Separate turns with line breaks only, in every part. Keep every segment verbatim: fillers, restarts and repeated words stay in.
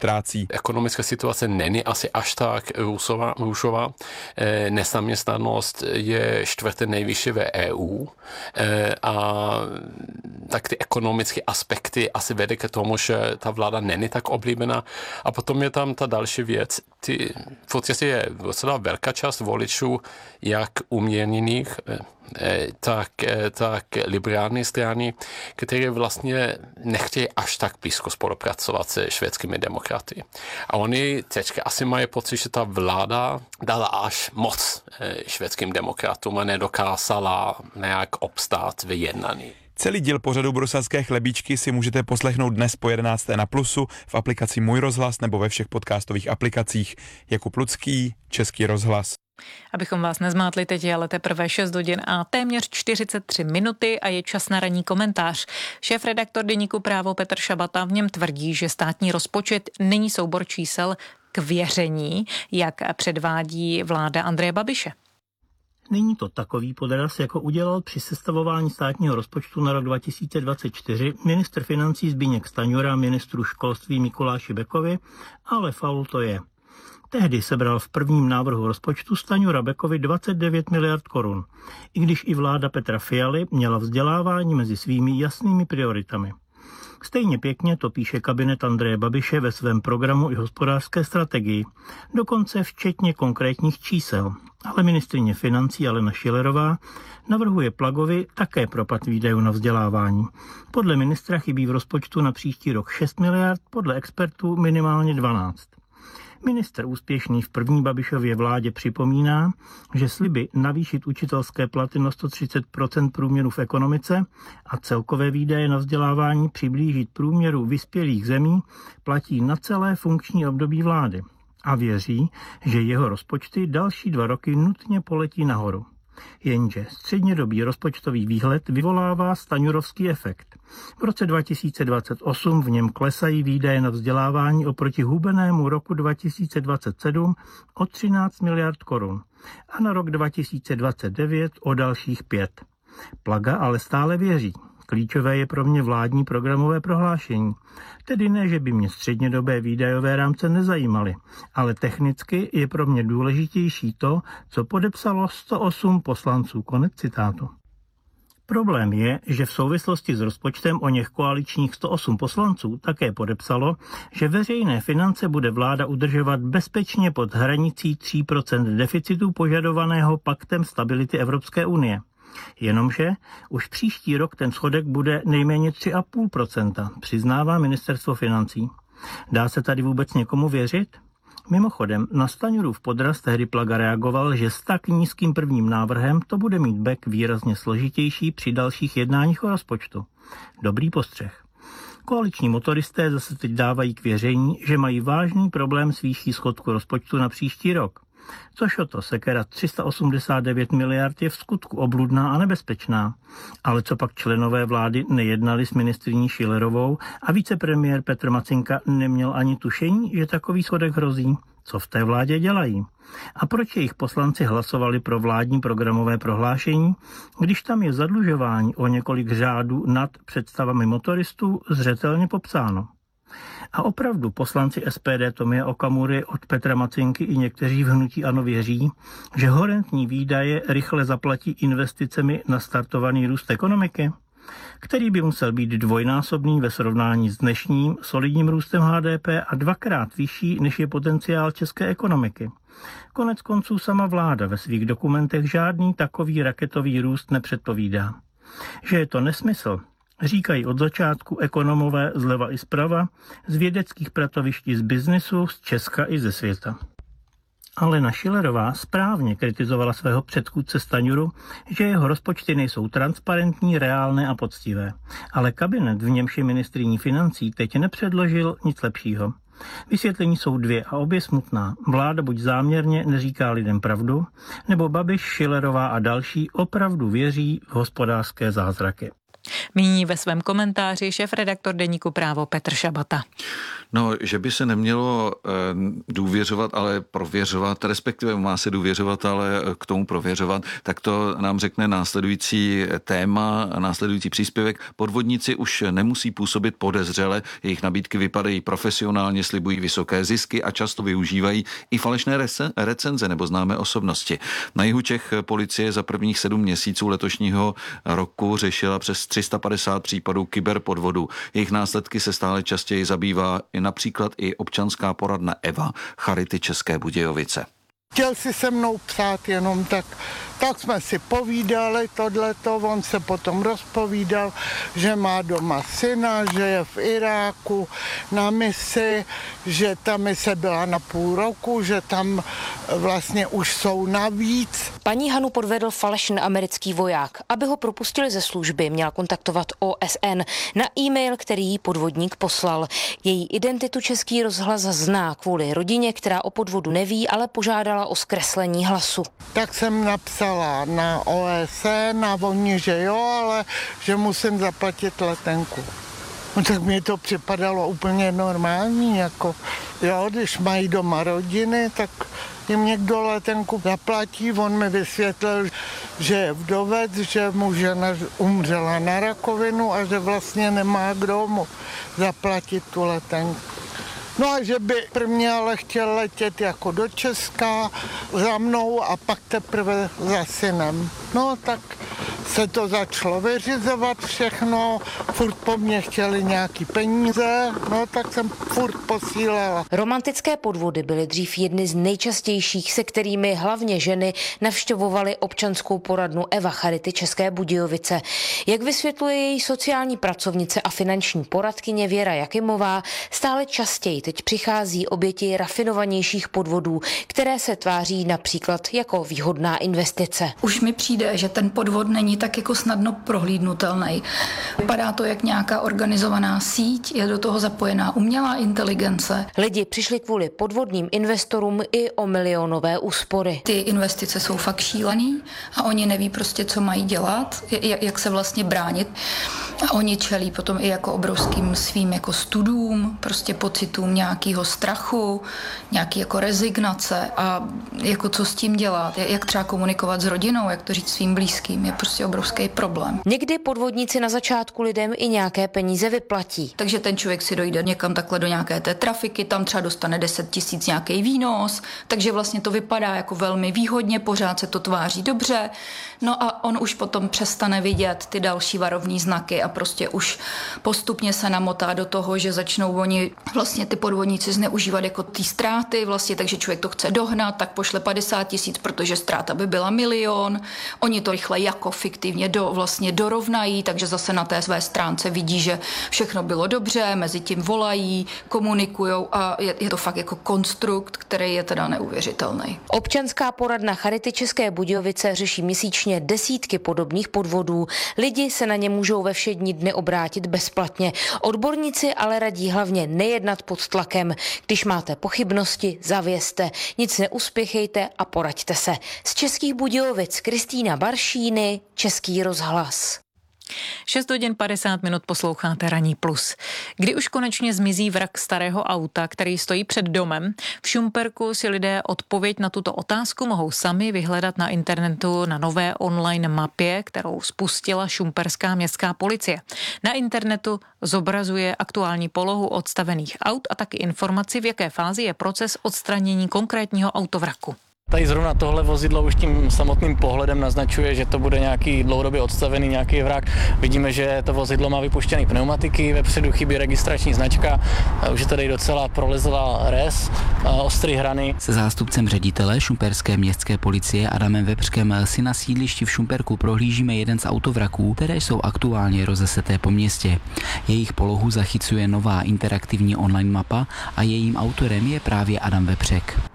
trácí.
Ekonomická situace není asi až tak růžová. Nezaměstnanost je čtvrté nejvyšší ve E U a tak ty ekonomické aspekty asi vede k tomu, že ta vláda není tak oblíbená. A potom je tam ta další věc. Ty, v podstatě je docela velká část voličů, jak uměrněných, tak, tak liberální strany, které vlastně nechtějí až tak blízko spolupracovat se švédskými demokraty. A oni teďka asi mají pocit, že ta vláda dala až moc švédským demokratům a nedokázala nějak obstát v jednání.
Celý díl pořadu Bruselské chlebíčky si můžete poslechnout dnes po jedenácté na Plusu, v aplikaci Můj rozhlas nebo ve všech podcastových aplikacích. Jakub Lucký, Český rozhlas.
Abychom vás nezmátli, teď je ale teprve šest hodin a téměř čtyřicet tři minuty a je čas na ranní komentář. Šéfredaktor deníku Právo Petr Šabata v něm tvrdí, že státní rozpočet není soubor čísel k věření, jak předvádí vláda Andreje Babiše.
Není to takový podraz, jako udělal při sestavování státního rozpočtu na rok dva tisíce dvacet čtyři ministr financí Zbyněk Stanjura ministru školství Mikuláši Bekovi, ale faul to je. Tehdy sebral v prvním návrhu rozpočtu Stanjura Bekovi dvacet devět miliard korun, i když i vláda Petra Fialy měla vzdělávání mezi svými jasnými prioritami. Stejně pěkně to píše kabinet Andreje Babiše ve svém programu i hospodářské strategii, dokonce včetně konkrétních čísel. Ale ministryně financí Alena Schillerová navrhuje Plagovi také propad výdajů na vzdělávání. Podle ministra chybí v rozpočtu na příští rok šest miliard, podle expertů minimálně dvanáct. Ministr úspěšný v první Babišově vládě připomíná, že sliby navýšit učitelské platy na sto třicet procent průměru v ekonomice a celkové výdaje na vzdělávání přiblížit průměru vyspělých zemí platí na celé funkční období vlády. A věří, že jeho rozpočty další dva roky nutně poletí nahoru. Jenže střednědobý rozpočtový výhled vyvolává staňurovský efekt. V roce dva tisíce dvacet osm v něm klesají výdaje na vzdělávání oproti hubenému roku dva tisíce dvacet sedm o třináct miliard korun a na rok dva tisíce dvacet devět o dalších pět. Plaga ale stále věří. Klíčové je pro mě vládní programové prohlášení. Tedy ne, že by mě střednědobé výdajové rámce nezajímaly, ale technicky je pro mě důležitější to, co podepsalo sto osm poslanců. Konec citátu. Problém je, že v souvislosti s rozpočtem o něch koaličních sto osm poslanců také podepsalo, že veřejné finance bude vláda udržovat bezpečně pod hranicí tří procent deficitu požadovaného Paktem stability Evropské unie. Jenomže už příští rok ten schodek bude nejméně tři celá pět procenta, přiznává ministerstvo financí. Dá se tady vůbec někomu věřit? Mimochodem, na Stanjurův podraz tehdy Plaga reagoval, že s tak nízkým prvním návrhem to bude mít Bek výrazně složitější při dalších jednáních o rozpočtu. Dobrý postřeh. Koaliční motoristé zase teď dávají k věření, že mají vážný problém s výší schodku rozpočtu na příští rok. Což o to sekera tři sta osmdesát devět miliard je v skutku obludná a nebezpečná. Ale co pak členové vlády nejednali s ministryní Schillerovou a vicepremiér Petr Macinka neměl ani tušení, že takový schodek hrozí? Co v té vládě dělají? A proč jejich poslanci hlasovali pro vládní programové prohlášení, když tam je zadlužování o několik řádů nad představami motoristů zřetelně popsáno? A opravdu poslanci S P D Tomia Okamury od Petra Macinky i někteří v hnutí ANO věří, že horentní výdaje rychle zaplatí investicemi na startovaný růst ekonomiky, který by musel být dvojnásobný ve srovnání s dnešním solidním růstem H D P a dvakrát vyšší, než je potenciál české ekonomiky. Konec konců sama vláda ve svých dokumentech žádný takový raketový růst nepředpovídá. Že je to nesmysl, říkají od začátku ekonomové zleva i zprava, z vědeckých pracovišť z biznesu, z Česka i ze světa. Alena Schillerová správně kritizovala svého předchůdce Stanjuru, že jeho rozpočty nejsou transparentní, reálné a poctivé. Ale kabinet, v němž je ministryní financí, teď nepředložil nic lepšího. Vysvětlení jsou dvě a obě smutná. Vláda buď záměrně neříká lidem pravdu, nebo Babiš, Schillerová a další opravdu věří v hospodářské zázraky.
Míní ve svém komentáři šéfredaktor deníku Právo Petr Šabata.
No, že by se nemělo e, důvěřovat, ale prověřovat, respektive má se důvěřovat, ale k tomu prověřovat, tak to nám řekne následující téma, následující příspěvek. Podvodníci už nemusí působit podezřele, jejich nabídky vypadají profesionálně, slibují vysoké zisky a často využívají i falešné recenze nebo známé osobnosti. Na jihu Čech policie za prvních sedm měsíců letošního roku řešila přes tři sta padesát případů kyberpodvodů. Jejich následky se stále častěji zabývá i například i občanská poradna Eva Charity České Budějovice.
Chtěl si se mnou psát jenom tak, tak jsme si povídali tohleto, on se potom rozpovídal, že má doma syna, že je v Iráku na misi, že ta mise byla na půl roku, že tam vlastně už jsou navíc.
Paní Hanu podvedl falešný americký voják. Aby ho propustili ze služby, měla kontaktovat O S N na e-mail, který jí podvodník poslal. Její identitu Český rozhlas zná kvůli rodině, která o podvodu neví, ale požádala o zkreslení hlasu.
Tak jsem napsala na O S N a oni, že jo, ale že musím zaplatit letenku. No tak mi to připadalo úplně normální, jako jo, když mají doma rodiny, tak jim někdo letenku zaplatí. On mi vysvětlil, že je vdovec, že mu žena umřela na rakovinu a že vlastně nemá kdo mu zaplatit tu letenku. No a že by prvně ale chtěl letět jako do Česka za mnou a pak teprve za synem. No tak se to začalo vyřizovat všechno, furt po mně chtěli nějaký peníze, no tak jsem furt posílala.
Romantické podvody byly dřív jedny z nejčastějších, se kterými hlavně ženy navštěvovaly občanskou poradnu Eva Charity České Budějovice. Jak vysvětluje její sociální pracovnice a finanční poradkyně Věra Jakimová, stále častěji teď přichází oběti rafinovanějších podvodů, které se tváří například jako výhodná investice.
Už mi přijde, že ten podvod není tak jako snadno prohlídnutelný. Vypadá to jak nějaká organizovaná síť, je do toho zapojená umělá inteligence.
Lidi přišli kvůli podvodným investorům i o milionové úspory.
Ty investice jsou fakt šílený a oni neví prostě, co mají dělat, jak se vlastně bránit. A oni čelí potom i jako obrovským svým jako studům, prostě pocitům nějakého strachu, nějaký jako rezignace a jako co s tím dělat, jak třeba komunikovat s rodinou, jak to říct svým blízkým, je prostě obrovský problém.
Někdy podvodníci na začátku lidem i nějaké peníze vyplatí.
Takže ten člověk si dojde někam takhle do nějaké té trafiky, tam třeba dostane deset tisíc nějaký výnos, takže vlastně to vypadá jako velmi výhodně, pořád se to tváří dobře, no a on už potom přestane vidět ty další varovní znaky a prostě už postupně se namotá do toho, že začnou oni vlastně ty podvodníci zneužívat jako ty ztráty vlastně, takže člověk to chce dohnat, tak pošle padesát tisíc, protože ztráta by byla milion. Oni to rychle jako fiktivně do, vlastně dorovnají, takže zase na té své stránce vidí, že všechno bylo dobře, mezi tím volají, komunikujou a je, je to fakt jako konstrukt, který je teda neuvěřitelný.
Občanská poradna Charity České Budějovice řeší měsíčně desítky podobných podvodů. Lidi se na ně můžou ve všední dny obrátit bezplatně. Odborníci ale radí hlavně nejednat pod tlakem. Když máte pochybnosti, zavězte, nic neuspěchejte a poraďte se. Z Českých Budějovic Kristýna Baršíny, Český rozhlas.
šest hodin padesát minut posloucháte Ranní plus. Kdy už konečně zmizí vrak starého auta, který stojí před domem? V Šumperku si lidé odpověď na tuto otázku mohou sami vyhledat na internetu na nové online mapě, kterou spustila šumperská městská policie. Na internetu zobrazuje aktuální polohu odstavených aut a taky informaci, v jaké fázi je proces odstranění konkrétního autovraku.
Tady zrovna tohle vozidlo už tím samotným pohledem naznačuje, že to bude nějaký dlouhodobě odstavený nějaký vrak. Vidíme, že to vozidlo má vypuštěný pneumatiky, vepředu chybí registrační značka, už je tady docela prolezlá res, ostrý hrany.
Se zástupcem ředitele šumperské městské policie Adamem Vepřkem si na sídlišti v Šumperku prohlížíme jeden z autovraků, které jsou aktuálně rozeseté po městě. Jejich polohu zachycuje nová interaktivní online mapa a jejím autorem je právě Adam Vepřek.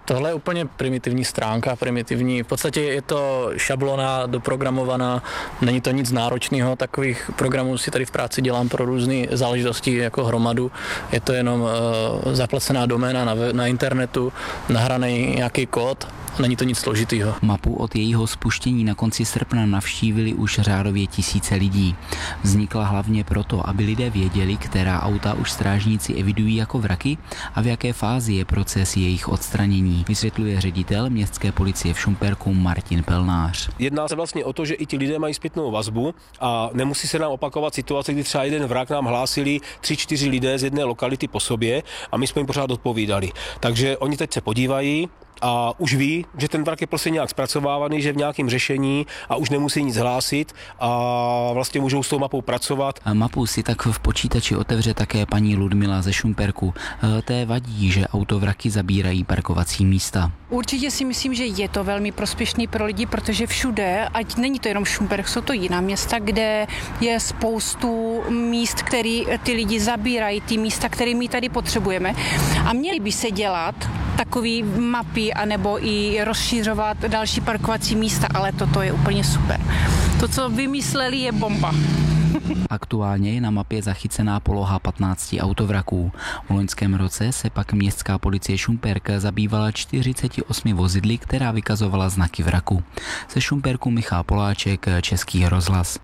Tohle je úplně primitivní stránka, primitivní. V podstatě je to šablona doprogramovaná, není to nic náročného, takových programů si tady v práci dělám pro různé záležitosti jako hromadu. Je to jenom uh, zaplacená doména na, na internetu, nahraný nějaký kód. Není to nic složitýho.
Mapu od jejího spuštění na konci srpna navštívili už řádově tisíce lidí. Vznikla hlavně proto, aby lidé věděli, která auta už strážníci evidují jako vraky a v jaké fázi je proces jejich odstranění, vysvětluje ředitel městské policie v Šumperku Martin Pelnář.
Jedná se vlastně o to, že i ti lidé mají zpětnou vazbu a nemusí se nám opakovat situace, kdy třeba jeden vrak nám hlásili tři, čtyři lidé z jedné lokality po sobě a my jsme jim pořád odpovídali. Takže oni teď se podívají a už ví, že ten vrak je prostě nějak zpracovávaný, že v nějakém řešení a už nemusí nic hlásit a vlastně můžou s tou mapou pracovat.
A mapu si tak v počítači otevře také paní Ludmila ze Šumperku. Té vadí, že autovraky zabírají parkovací místa.
Určitě si myslím, že je to velmi prospěšný pro lidi, protože všude, ať není to jenom Šumperk, jsou to jiná města, kde je spoustu míst, které ty lidi zabírají, ty místa, které my tady potřebujeme. A měly by se dělat takové mapy anebo i rozšířovat další parkovací místa, ale toto je úplně super. To, co vymysleli, je bomba.
Aktuálně je na mapě zachycená poloha patnácti autovraků. V loňském roce se pak městská policie Šumperk zabývala čtyřiceti osmi vozidly, která vykazovala znaky vraku. Ze Šumperku Michal Poláček, Český rozhlas.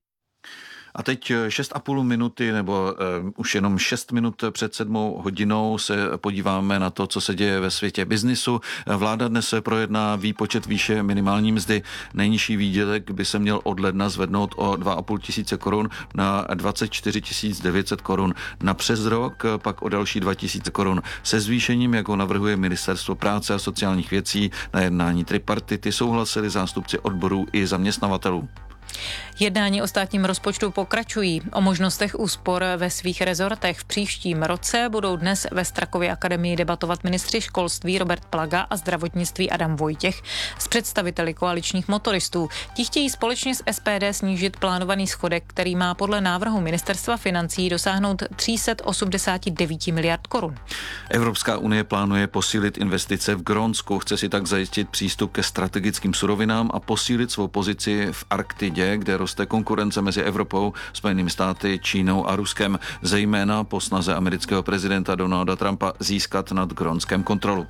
A teď šest a půl minuty, nebo uh, už jenom šest minut před sedmou hodinou se podíváme na to, co se děje ve světě biznisu. Vláda dnes se projedná výpočet výše minimální mzdy. Nejnižší výdělek by se měl od ledna zvednout o dva a půl tisíce korun na dvacet čtyři tisíc devět set korun. Na přes rok pak o další dva tisíce korun. Se zvýšením, jak ho navrhuje Ministerstvo práce a sociálních věcí, na jednání tripartity souhlasili zástupci odborů i zaměstnavatelů.
Jednání o státním rozpočtu pokračují. O možnostech úspor ve svých rezortech v příštím roce budou dnes ve Strakově akademii debatovat ministři školství Robert Plaga a zdravotnictví Adam Vojtěch s představiteli koaličních motoristů. Ti chtějí společně s S P D snížit plánovaný schodek, který má podle návrhu Ministerstva financí dosáhnout tři sta osmdesát devět miliard korun.
Evropská unie plánuje posílit investice v Grónsku, chce si tak zajistit přístup ke strategickým surovinám a posílit svou pozici v Arktidě, kde roste konkurence mezi Evropou, Spojenými státy, Čínou a Ruskem, zejména po snaze amerického prezidenta Donalda Trumpa získat nad Grónskem kontrolu.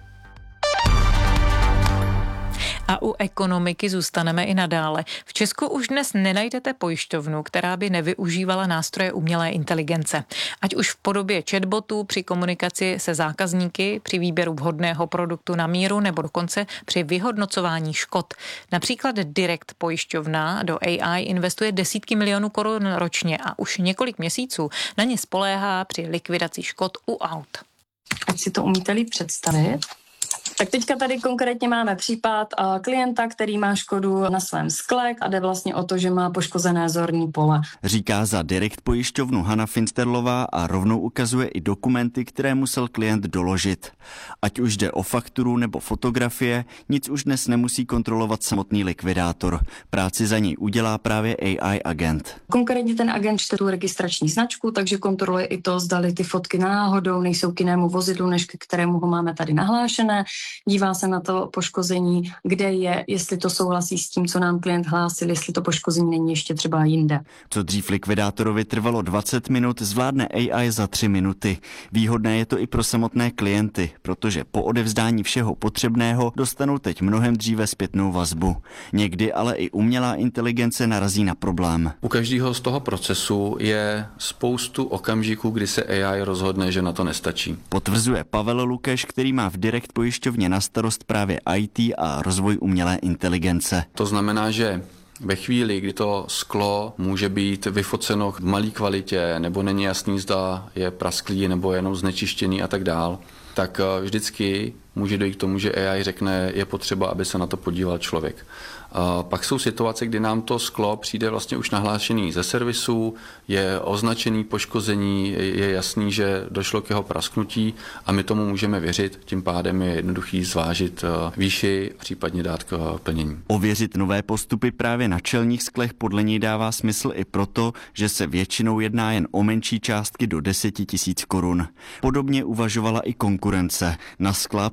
A u ekonomiky zůstaneme i nadále. V Česku už dnes nenajdete pojišťovnu, která by nevyužívala nástroje umělé inteligence. Ať už v podobě chatbotů při komunikaci se zákazníky, při výběru vhodného produktu na míru nebo dokonce při vyhodnocování škod. Například Direct pojišťovna do A I investuje desítky milionů korun ročně a už několik měsíců na ně spoléhá při likvidaci škod u aut.
Ať si to umíte líp představit. Tak teďka tady konkrétně máme případ klienta, který má škodu na svém skle a jde vlastně o to, že má poškozené zorní pole.
Říká za Direct pojišťovnu Hana Finsterlová a rovnou ukazuje i dokumenty, které musel klient doložit. Ať už jde o fakturu nebo fotografie, nic už dnes nemusí kontrolovat samotný likvidátor. Práci za něj udělá právě A I agent.
Konkrétně ten agent čte tu registrační značku, takže kontroluje i to, zdali ty fotky náhodou nejsou k jinému vozidlu, než k kterému ho máme tady nahlášené. Dívá se na to poškození, kde je, jestli to souhlasí s tím, co nám klient hlásil, jestli to poškození není ještě třeba jinde.
Co dřív likvidátorovi trvalo dvacet minut, zvládne A I za tři minuty. Výhodné je to i pro samotné klienty, protože po odevzdání všeho potřebného dostanou teď mnohem dříve zpětnou vazbu. Někdy ale i umělá inteligence narazí na problém.
U každého z toho procesu je spoustu okamžiků, kdy se A I rozhodne, že na to nestačí.
Potvrzuje Pavel Lukeš, který má v Direct pojišťovně na starost právě I T a rozvoj umělé inteligence.
To znamená, že ve chvíli, kdy to sklo může být vyfoceno v malé kvalitě, nebo není jasný, zda je prasklý, nebo jenom znečištěný a tak dál, tak vždycky může dojít k tomu, že A I řekne, je potřeba, aby se na to podíval člověk. A pak jsou situace, kdy nám to sklo přijde vlastně už nahlášený ze servisu, je označený poškození, je jasný, že došlo k jeho prasknutí a my tomu můžeme věřit, tím pádem je jednoduchý zvážit výši, případně dát k plnění.
Ověřit nové postupy právě na čelních sklech podle něj dává smysl i proto, že se většinou jedná jen o menší částky do deset tisíc korun. Podobně uvažovala i konkurence. Na skla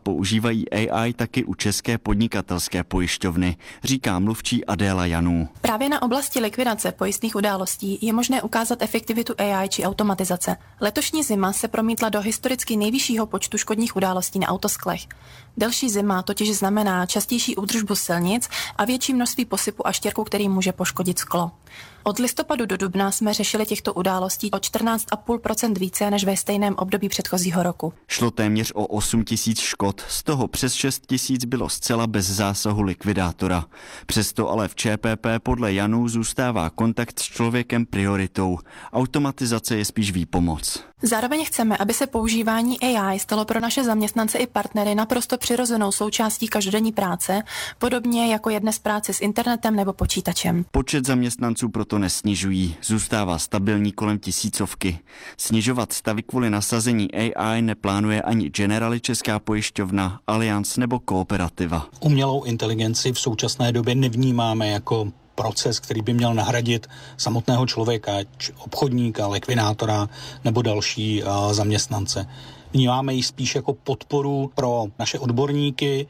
používají A I taky u České podnikatelské pojišťovny, říká mluvčí Adéla Janů.
Právě na oblasti likvidace pojistných událostí je možné ukázat efektivitu A I či automatizace. Letošní zima se promítla do historicky nejvyššího počtu škodních událostí na autosklech. Delší zima totiž znamená častější údržbu silnic a větší množství posypu a štěrku, který může poškodit sklo. Od listopadu do dubna jsme řešili těchto událostí o čtrnáct celá pět procenta více než ve stejném období předchozího roku.
Šlo téměř o osm tisíc škod, z toho přes šest tisíc bylo zcela bez zásahu likvidátora. Přesto ale v Č P P podle Janů zůstává kontakt s člověkem prioritou. Automatizace je spíš výpomoc.
Zároveň chceme, aby se používání A I stalo pro naše zaměstnance i partnery naprosto přirozenou součástí každodenní práce, podobně jako je dnes práce s internetem nebo počítačem.
Počet zaměstnanců proto nesnižují, zůstává stabilní kolem tisícovky. Snižovat stavy kvůli nasazení A I neplánuje ani Generali Česká pojišťovna, Allianz nebo Kooperativa.
Umělou inteligenci v současné době nevnímáme jako proces, který by měl nahradit samotného člověka, ať obchodníka, likvidátora nebo další uh, zaměstnance. Vnímáme ji spíš jako podporu pro naše odborníky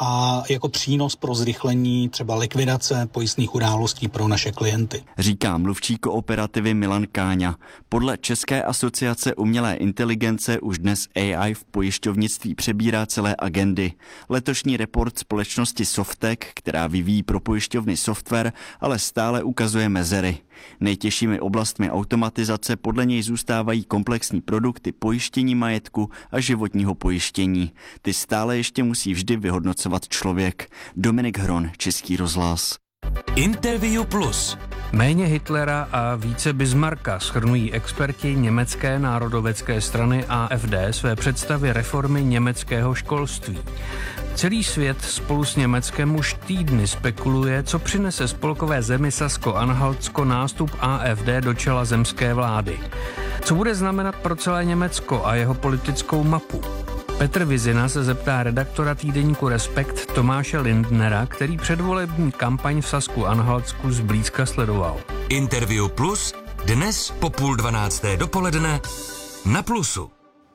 a jako přínos pro zrychlení třeba likvidace pojistných událostí pro naše klienty.
Říká mluvčí Kooperativy Milan Káňa. Podle České asociace umělé inteligence už dnes A I v pojišťovnictví přebírá celé agendy. Letošní report společnosti Softec, která vyvíjí pro pojišťovny software, ale stále ukazuje mezery. Nejtěžšími oblastmi automatizace podle něj zůstávají komplexní produkty pojištění majetku a životního pojištění. Ty stále ještě musí vždy vyhodnocovat člověk. Dominik Hron, Český rozhlas.
Interview Plus. Méně Hitlera a více Bismarcka shrnují experti německé národovecké strany A F D své představy reformy německého školství. Celý svět spolu s Německem už týdny spekuluje, co přinese spolkové zemi Sasko-Anhaltsko nástup A F D do čela zemské vlády. Co bude znamenat pro celé Německo a jeho politickou mapu? Petr Vizina se zeptá redaktora týdeníku Respekt Tomáše Lindnera, který předvolební kampaň v Sasku-Anhaltsku zblízka sledoval.
Interview Plus dnes po půl dvanácté dopoledne na Plusu.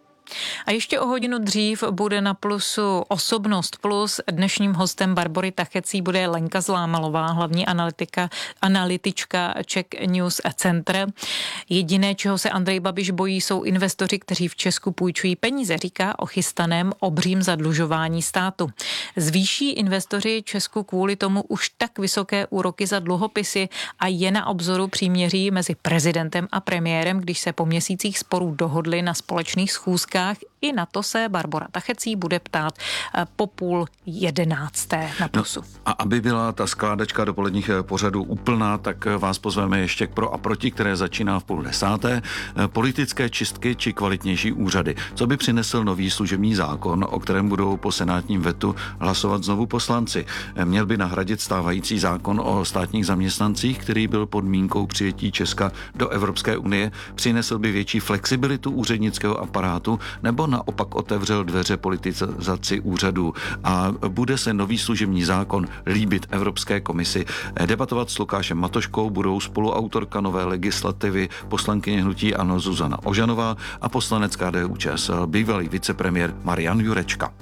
A ještě o hodinu dřív bude na Plusu Osobnost Plus. Dnešním hostem Barbory Tachecí bude Lenka Zlámalová, hlavní analytika, analytička Czech News Center. Jediné, čeho se Andrej Babiš bojí, jsou investoři, kteří v Česku půjčují peníze, říká o chystaném obřím zadlužování státu. Zvýší investoři Česku kvůli tomu už tak vysoké úroky za dluhopisy a je na obzoru příměří mezi prezidentem a premiérem, když se po měsících sporů dohodli na společných schůzkách. I na to se Barbora Tachecí bude ptát po půl jedenácté na Plusu.
No, a aby byla ta skládačka dopoledních pořadů úplná, tak vás pozveme ještě k pro a proti, které začíná v půl desáté. Politické čistky či kvalitnější úřady. Co by přinesl nový služební zákon, o kterém budou po senátním vetu hlasovat znovu poslanci? Měl by nahradit stávající zákon o státních zaměstnancích, který byl podmínkou přijetí Česka do Evropské unie. Přinesl by větší flexibilitu úřednického aparátu nebo naopak otevřel dveře politizaci úřadů a bude se nový služební zákon líbit Evropské komisi. Debatovat s Lukášem Matoškou budou spoluautorka nové legislativy poslankyně hnutí ANO Zuzana Ožanová a poslanec K D U Č S L bývalý vicepremiér Marian Jurečka.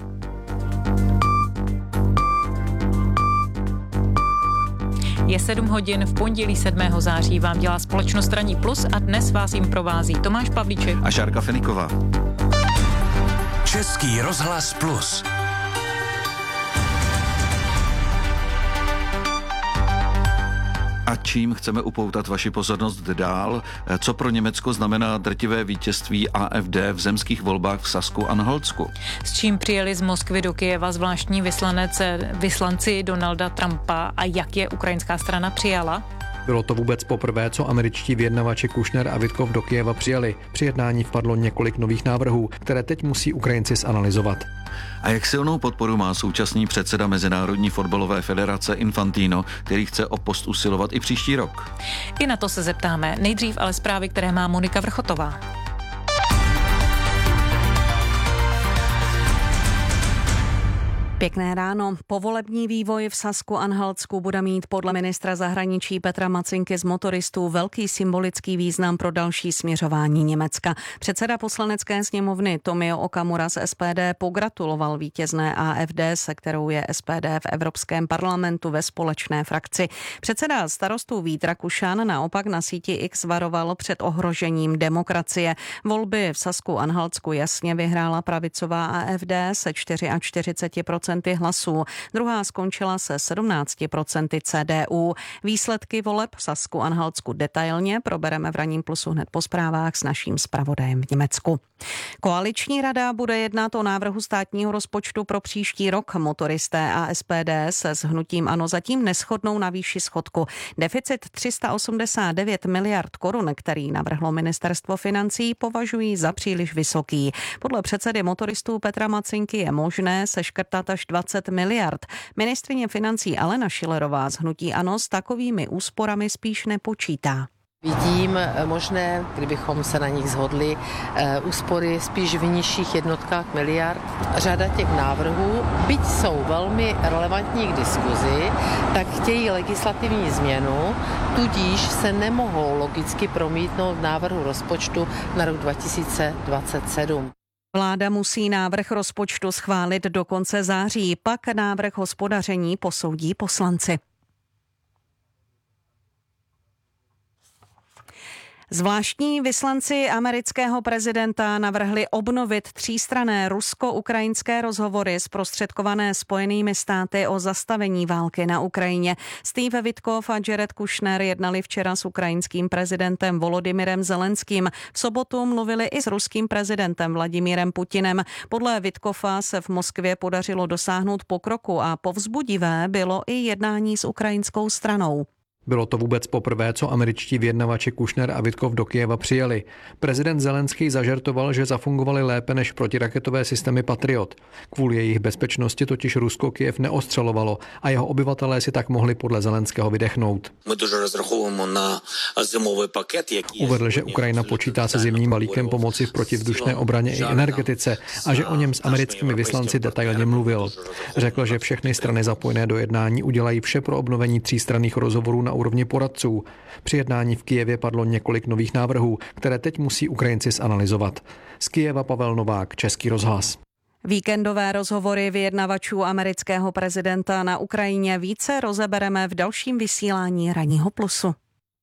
Je sedm hodin, v pondělí sedmého září vám dělá společnost Ranní Plus a dnes vás jim provází Tomáš Pavlíček
a Šárka Feniková.
Český rozhlas Plus.
A čím chceme upoutat vaši pozornost dál? Co pro Německo znamená drtivé vítězství A F D v zemských volbách v Sasku-Anhaltsku?
S čím přijeli z Moskvy do Kyjeva zvláštní vyslanec, vyslanci Donalda Trumpa a jak je ukrajinská strana přijala?
Bylo to vůbec poprvé, co američtí vyjednavači Kušner a Vitkov do Kyjeva přijeli. Při jednání vpadlo několik nových návrhů, které teď musí Ukrajinci zanalyzovat.
A jak silnou podporu má současný předseda Mezinárodní fotbalové federace Infantino, který chce o post usilovat i příští rok?
I na to se zeptáme. Nejdřív ale zprávy, které má Monika Vrchotová.
Pěkné ráno. Povolební vývoj v Sasku-Anhaltsku bude mít podle ministra zahraničí Petra Macinky z motoristů velký symbolický význam pro další směřování Německa. Předseda poslanecké sněmovny Tomio Okamura z S P D pogratuloval vítězné A F D, se kterou je S P D v Evropském parlamentu ve společné frakci. Předseda starostů Vít Rakušan naopak na síti X varoval před ohrožením demokracie. Volby v Sasku-Anhaltsku jasně vyhrála pravicová A F D se čtyřicet čtyři procent hlasů. Druhá skončila se sedmnáct procent C D U. Výsledky voleb v Sasku-Anhaltsku detailně probereme v Ranním plusu hned po zprávách s naším zpravodajem v Německu. Koaliční rada bude jednat o návrhu státního rozpočtu pro příští rok. Motoristé a S P D se s hnutím ANO zatím neshodnou na výši schodku. Deficit tři sta osmdesát devět miliard korun, který navrhlo ministerstvo financí, považují za příliš vysoký. Podle předsedy motoristů Petra Macinky je možné seškrtat až dvacet miliard. Ministryně financí Alena Schillerová z hnutí ANO s takovými úsporami spíš nepočítá.
Vidím možné, kdybychom se na nich shodli, úspory spíš v nižších jednotkách miliard. Řada těch návrhů, byť jsou velmi relevantní k diskuzi, tak chtějí legislativní změnu, tudíž se nemohou logicky promítnout v návrhu rozpočtu na rok dva tisíce dvacet sedm.
Vláda musí návrh rozpočtu schválit do konce září, pak návrh hospodaření posoudí poslanci. Zvláštní vyslanci amerického prezidenta navrhli obnovit třístranné rusko-ukrajinské rozhovory zprostředkované Spojenými státy o zastavení války na Ukrajině. Steve Witkoff a Jared Kushner jednali včera s ukrajinským prezidentem Volodymyrem Zelenským. V sobotu mluvili i s ruským prezidentem Vladimírem Putinem. Podle Witkoffa se v Moskvě podařilo dosáhnout pokroku a povzbudivé bylo i jednání s ukrajinskou stranou.
Bylo to vůbec poprvé, co američtí vyjednavači Kushner a Witkov do Kyjeva přijeli. Prezident Zelenský zažertoval, že zafungovaly lépe než protiraketové systémy Patriot. Kvůli jejich bezpečnosti totiž Rusko Kyjev neostřelovalo a jeho obyvatelé si tak mohli podle Zelenského vydechnout. Uvedl, že Ukrajina počítá se zimním balíkem pomoci v protivzdušné obraně i energetice a že o něm s americkými vyslanci detailně mluvil. Řekl, že všechny strany zapojené do jednání udělají vše pro obnovení třístranných rozhovorů na úrovni poradců. Při jednání v Kyjevě padlo několik nových návrhů, které teď musí Ukrajinci zanalyzovat. Z Kyjeva Pavel Novák, Český rozhlas.
Víkendové rozhovory vyjednavačů amerického prezidenta na Ukrajině více rozebereme v dalším vysílání Ranního plusu.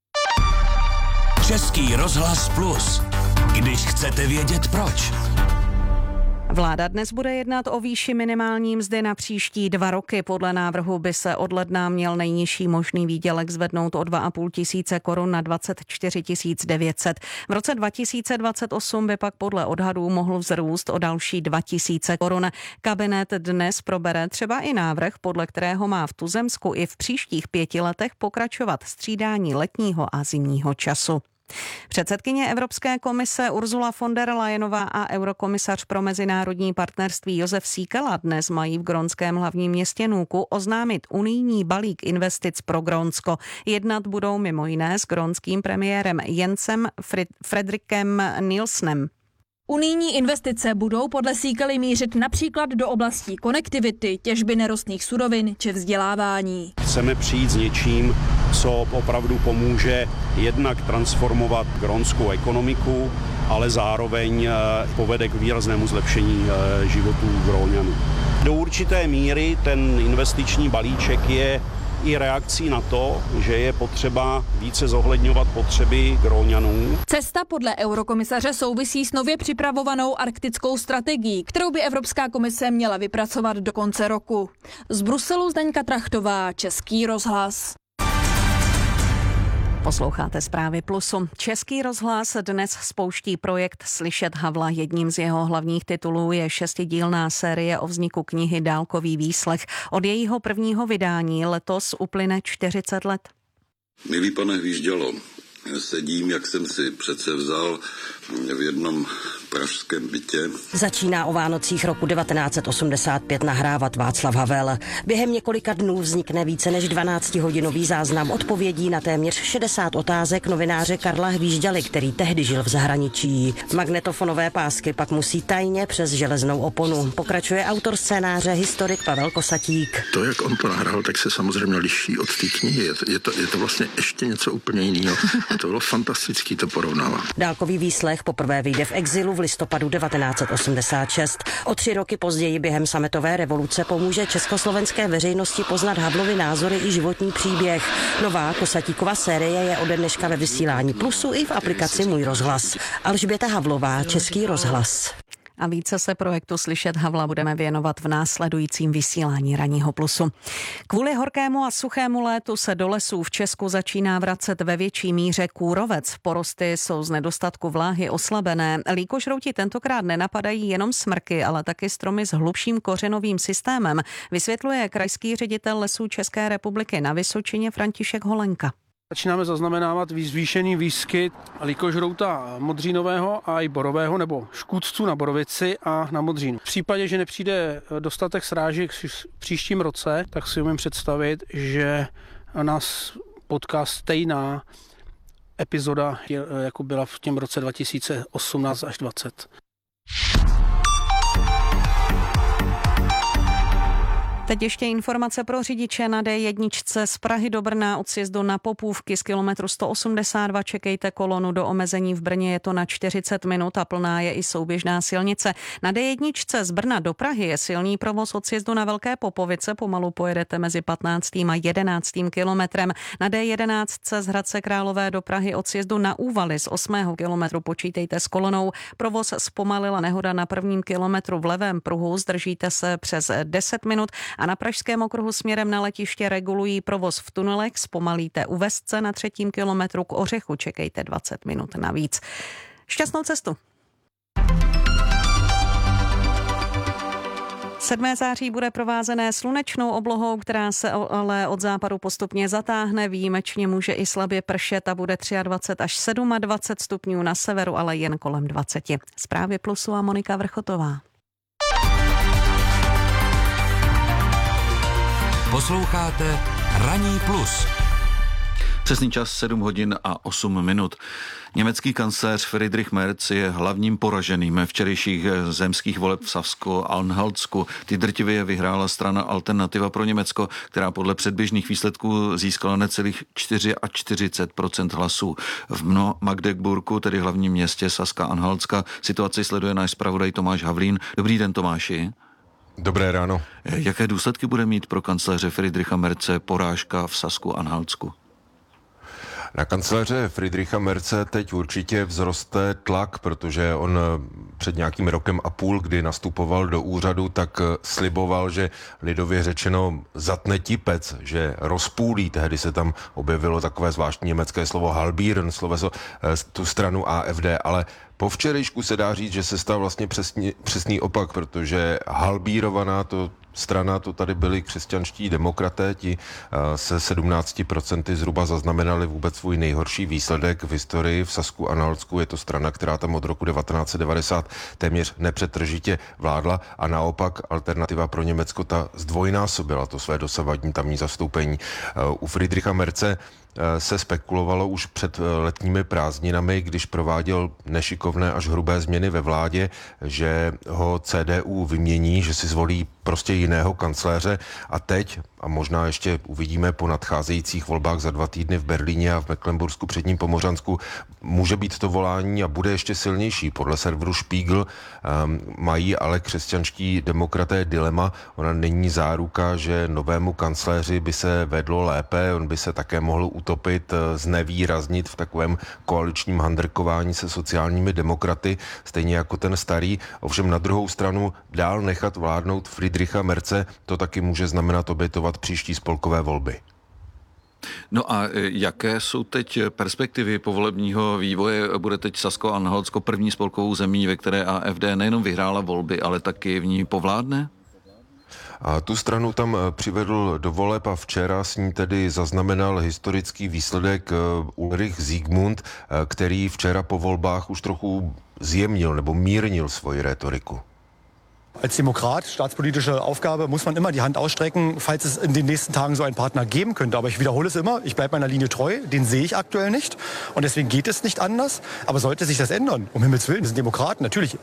Český rozhlas plus. Když chcete vědět proč.
Vláda dnes bude jednat o výši minimální mzdy na příští dva roky. Podle návrhu by se od ledna měl nejnižší možný výdělek zvednout o dva a půl tisíce korun na dvacet čtyři tisíc devět set. V roce dva tisíce dvacet osm by pak podle odhadů mohl vzrůst o další dva tisíce korun. Kabinet dnes probere třeba i návrh, podle kterého má v tuzemsku i v příštích pěti letech pokračovat střídání letního a zimního času. Předsedkyně Evropské komise Ursula von der Leyenová a eurokomisař pro mezinárodní partnerství Josef Síkela dnes mají v grónském hlavním městě Nuuku oznámit unijní balík investic pro Grónsko. Jednat budou mimo jiné s grónským premiérem Jensem Fredrikem Nielsenem.
Unijní investice budou podle Síkely mířit například do oblastí konektivity, těžby nerostných surovin či vzdělávání.
Chceme přijít s něčím, co opravdu pomůže jednak transformovat grónskou ekonomiku, ale zároveň povede k výraznému zlepšení životů Gróňanů. Do určité míry ten investiční balíček je i reakcí na to, že je potřeba více zohledňovat potřeby Gróňanů.
Cesta podle eurokomisaře souvisí s nově připravovanou arktickou strategií, kterou by Evropská komise měla vypracovat do konce roku. Z Bruselu Zdeňka Trachtová, Český rozhlas.
Posloucháte Zprávy plusu. Český rozhlas dnes spouští projekt Slyšet Havla. Jedním z jeho hlavních titulů je šestidílná série o vzniku knihy Dálkový výslech. Od jejího prvního vydání letos uplyne čtyřicet let.
Milý pane Hvíždělo,
sedím, jak jsem si přece vzal v jednom pražském bytě.
Začíná o Vánocích roku devatenáct osmdesát pět nahrávat Václav Havel. Během několika dnů vznikne více než dvanáctihodinový záznam odpovědí na téměř šedesát otázek novináře Karla Hvížďaly, který tehdy žil v zahraničí. Magnetofonové pásky pak musí tajně přes železnou oponu. Pokračuje autor scénáře, historik Pavel Kosatík.
To, jak on to nahrál, tak se samozřejmě liší od té knihy. Je to, je, to, je to vlastně ještě něco úplně jiného. A to bylo fantastický to porovnávat.
Dálkový výslech poprvé vyjde v exilu v listopadu devatenáct osmdesát šest. O tři roky později během sametové revoluce pomůže československé veřejnosti poznat Havlovy názory i životní příběh. Nová Kosatíkova série je ode dneška ve vysílání Plusu i v aplikaci Můj rozhlas. Alžběta Havlová, Český rozhlas.
A více se projektu Slyšet Havla budeme věnovat v následujícím vysílání Ranního Plusu. Kvůli horkému a suchému létu se do lesů v Česku začíná vracet ve větší míře kůrovec. Porosty jsou z nedostatku vláhy oslabené. Líkožrouti tentokrát nenapadají jenom smrky, ale taky stromy s hlubším kořenovým systémem, vysvětluje krajský ředitel Lesů České republiky na Vysočině František Holenka.
Začínáme zaznamenávat zvýšený výskyt líkožrouta modřínového a i borového nebo škůdců na borovici a na modřínu. V případě, že nepřijde dostatek srážek v příštím roce, tak si umím představit, že nás potká stejná epizoda, jako byla v těm roce dva tisíce osmnáct až dvacet.
Teď ještě informace pro řidiče na dé jedna z Prahy do Brna od sjezdu na Popůvky z kilometru sto osmdesát dva. Čekejte kolonu do omezení v Brně, je to na čtyřicet minut a plná je i souběžná silnice. Na dé jedna z Brna do Prahy je silný provoz od sjezdu na Velké Popovice, pomalu pojedete mezi patnáctým a jedenáctým kilometrem. Na dé jedenáct z Hradce Králové do Prahy od sjezdu na Úvaly z osmého kilometru počítejte s kolonou. Provoz zpomalila nehoda na prvním kilometru v levém pruhu, zdržíte se přes deset minut. A na Pražském okruhu směrem na letiště regulují provoz v tunelech, zpomalíte u Vestce na třetím kilometru k Ořechu, čekejte dvacet minut navíc. Šťastnou cestu! sedmého září bude provázené slunečnou oblohou, která se ale od západu postupně zatáhne. Výjimečně může i slabě pršet a bude dvacet tři až dvacet sedm stupňů na severu, ale jen kolem dvacet. Zprávy Plusu a Monika Vrchotová.
Posloucháte Ranní plus.
Přesný čas sedm hodin a osm minut. Německý kancléř Friedrich Merz je hlavním poraženým včerejších zemských voleb v Sasku-Anhaltsku. Ty drtivě vyhrála strana Alternativa pro Německo, která podle předběžných výsledků získala necelých čtyřicet čtyři procent hlasů. V Magdeburgu, tedy hlavním městě Saska-Anhaltska, situaci sleduje náš zpravodaj Tomáš Havlín. Dobrý den, Tomáši.
Dobré ráno.
Jaké důsledky bude mít pro kancléře Friedricha Merze porážka v Sasku-Anhaltsku?
Na kancléře Friedricha Merze teď určitě vzroste tlak, protože on před nějakým rokem a půl, kdy nastupoval do úřadu, tak sliboval, že lidově řečeno zatne tipec, že rozpůlí. Tehdy se tam objevilo takové zvláštní německé slovo halbieren, sloveso tu stranu A F D, ale po včerejšku se dá říct, že se stal vlastně přesný, přesný opak, protože halbírovaná to strana, to tady byli křesťanští demokraté, ti se sedmnácti procenty zhruba zaznamenali vůbec svůj nejhorší výsledek v historii v Sasku-Anhaltsku. Je to strana, která tam od roku devatenáct set devadesát téměř nepřetržitě vládla a naopak Alternativa pro Německo ta zdvojnásobila to své dosavadní tamní zastoupení. U Friedricha Merze se spekulovalo už před letními prázdninami, když prováděl nešikovné až hrubé změny ve vládě, že ho C D U vymění, že si zvolí prostě jiného kancléře a teď, a možná ještě uvidíme po nadcházejících volbách za dva týdny v Berlíně a v Mecklenbursku předním Pomořansku, může být to volání a bude ještě silnější. Podle serveru Spiegel um, mají ale křesťanští demokraté dilema. Ona není záruka, že novému kancléři by se vedlo lépe, on by se také mohl utopit, znevýraznit v takovém koaličním handrkování se sociálními demokraty, stejně jako ten starý. Ovšem na druhou stranu dál nechat vládnout Friedricha Merze, to taky může znamenat obětovat příští spolkové volby.
No a jaké jsou teď perspektivy povolebního vývoje? Bude teď Sasko-Anhaltsko první spolkovou zemí, ve které A F D nejenom vyhrála volby, ale taky v ní povládne?
A tu stranu tam přivedl do voleb a včera s ní tedy zaznamenal historický výsledek Ulrich Siegmund, který včera po volbách už trochu zjemnil nebo mírnil svoji rétoriku.
Als Demokrat, staatspolitische Aufgabe, muss man immer die Hand ausstrecken, falls es in den nächsten Tagen so einen Partner geben könnte. Aber ich wiederhole es immer, ich bleibe meiner Linie treu, den sehe ich aktuell nicht. Und deswegen geht es nicht anders. Aber sollte sich das ändern, um Himmels Willen, wir sind Demokraten, natürlich.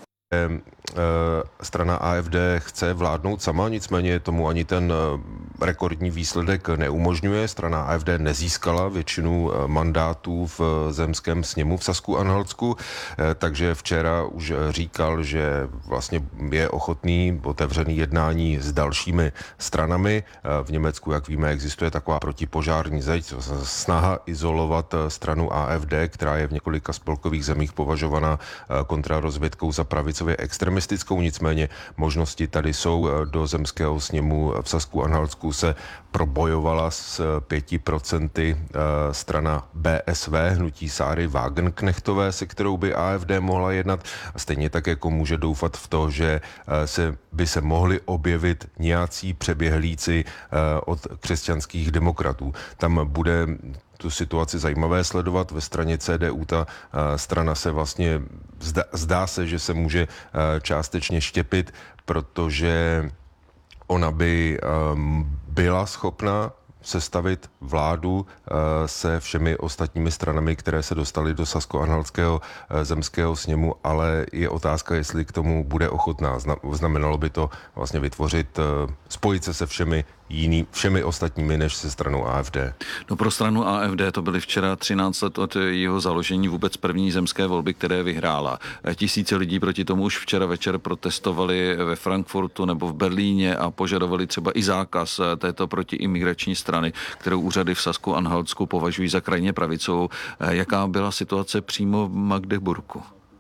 Strana A F D chce vládnout sama, nicméně tomu ani ten rekordní výsledek neumožňuje. Strana A F D nezískala většinu mandátů v zemském sněmu v Sasku-Anhaltsku, takže včera už říkal, že vlastně je ochotný otevřený jednání s dalšími stranami. V Německu, jak víme, existuje taková protipožární zeď, snaha izolovat stranu A F D, která je v několika spolkových zemích považovaná kontrarozvědkou za pravicově extremistickou, nicméně možnosti tady jsou. Do zemského sněmu v Sasku-Anhaltsku se probojovala s pěti procenty strana B S V, hnutí Sáry Wagenknechtové, se kterou by A F D mohla jednat. Stejně tak jako může doufat v to, že se, by se mohli objevit nějací přeběhlíci od křesťanských demokratů. Tam bude tu situaci zajímavé sledovat. Ve straně C D U ta strana se vlastně zdá, zdá se, že se může částečně štěpit, protože ona by byla schopna sestavit vládu se všemi ostatními stranami, které se dostaly do Sasko-Anhaltského zemského sněmu, ale je otázka, jestli k tomu bude ochotná. Znamenalo by to vlastně vytvořit, spojit se se všemi jiný, všemi ostatními než se stranou A F D.
No pro stranu A F D to byly včera třináct let od jeho založení vůbec první zemské volby, které vyhrála. Tisíce lidí proti tomu už včera večer protestovali ve Frankfurtu nebo v Berlíně a požadovali třeba i zákaz této protiimigrační strany, kterou úřady v Sasku-Anhaltsku považují za krajně pravicovou. Jaká byla situace přímo v Magdeburku?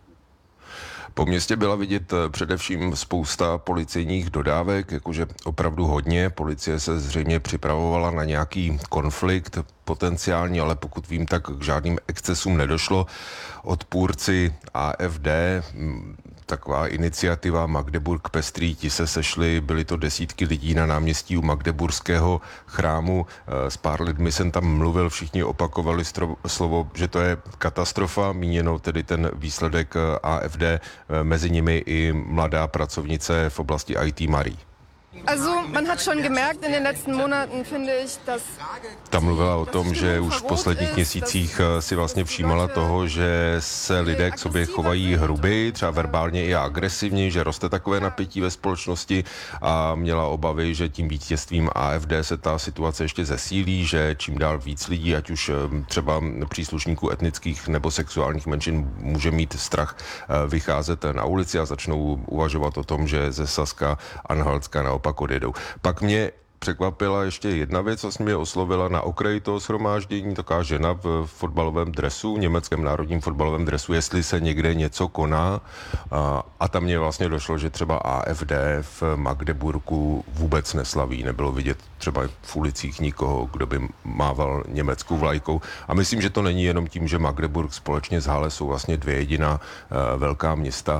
Po městě byla vidět především spousta policejních dodávek, jakože opravdu hodně. Policie se zřejmě připravovala na nějaký konflikt potenciální, ale pokud vím, tak k žádným excesům nedošlo. Odpůrci A F D, taková iniciativa Magdeburg Pestrý, ti se sešli, byly to desítky lidí na náměstí u Magdeburského chrámu. S pár lidmi jsem tam mluvil, všichni opakovali slovo, že to je katastrofa, míněno tedy ten výsledek A F D, mezi nimi i mladá pracovnice v oblasti I T Marie.
Also, man hat schon gemerkt in den letzten Monaten, finde ich, dass
Ta mluvila o tom, že už v posledních měsících si vlastně všímala toho, že se lidé k sobě chovají hruby, třeba verbálně i agresivně, že roste takové napětí ve společnosti a měla obavy, že tím vítězstvím A F D se ta situace ještě zesílí, že čím dál víc lidí, ať už třeba příslušníků etnických nebo sexuálních menšin, může mít strach vycházet na ulici a začnou uvažovat o tom, že ze Saska Anhaltska naopak odjedou. Pak mě překvapila ještě jedna věc, co mě oslovila na okraji toho shromáždění, taková žena v fotbalovém dresu, německém národním fotbalovém dresu, jestli se někde něco koná. A, a tam mě vlastně došlo, že třeba A F D v Magdeburku vůbec neslaví. Nebylo vidět třeba v ulicích nikoho, kdo by mával německou vlajkou. A myslím, že to není jenom tím, že Magdeburg společně s Halle jsou vlastně dvě jediná uh, velká města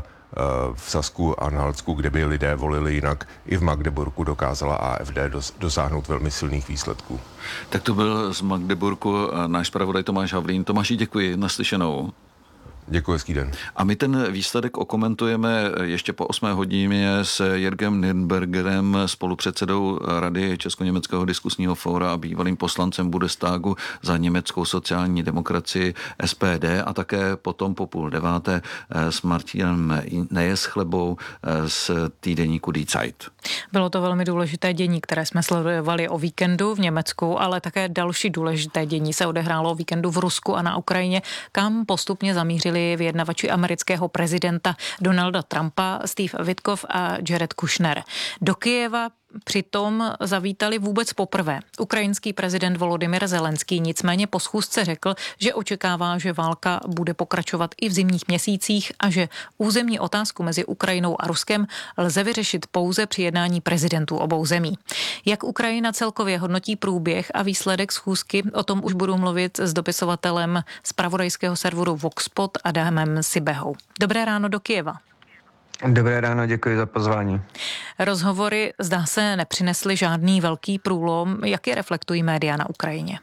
v Sasku a Anhaltsku, kde by lidé volili jinak. I v Magdeburku dokázala A F D dos, dosáhnout velmi silných výsledků.
Tak to byl z Magdeburku náš zpravodaj Tomáš Havlín. Tomáši, děkuji, naslyšenou.
Děkuji, hezký den.
A my ten výsledek okomentujeme ještě po osmé hodině s Jürgem Nürnbergerem, spolupředsedou Rady Česko-německého diskusního fóra a bývalým poslancem Bundestagu za německou sociální demokracii S P D, a také potom po půl deváté s Martinem Nejeschlebou z týdeníku Die Zeit.
Bylo to velmi důležité dění, které jsme sledovali o víkendu v Německu, ale také další důležité dění se odehrálo o víkendu v Rusku a na Ukrajině, kam postupně zamířili vyjednavači amerického prezidenta Donalda Trumpa, Steve Witkoff a Jared Kushner. Do Kyjeva přitom zavítali vůbec poprvé. Ukrajinský prezident Volodymyr Zelenský nicméně po schůzce řekl, že očekává, že válka bude pokračovat i v zimních měsících a že územní otázku mezi Ukrajinou a Ruskem lze vyřešit pouze při jednání prezidentů obou zemí. Jak Ukrajina celkově hodnotí průběh a výsledek schůzky, o tom už budu mluvit s dopisovatelem zpravodajského serveru Voxpot Adamem Sibehou. Dobré ráno do Kyjeva.
Dobré ráno, děkuji za pozvání.
Rozhovory zdá se nepřinesly žádný velký průlom. Jak je reflektují média na Ukrajině?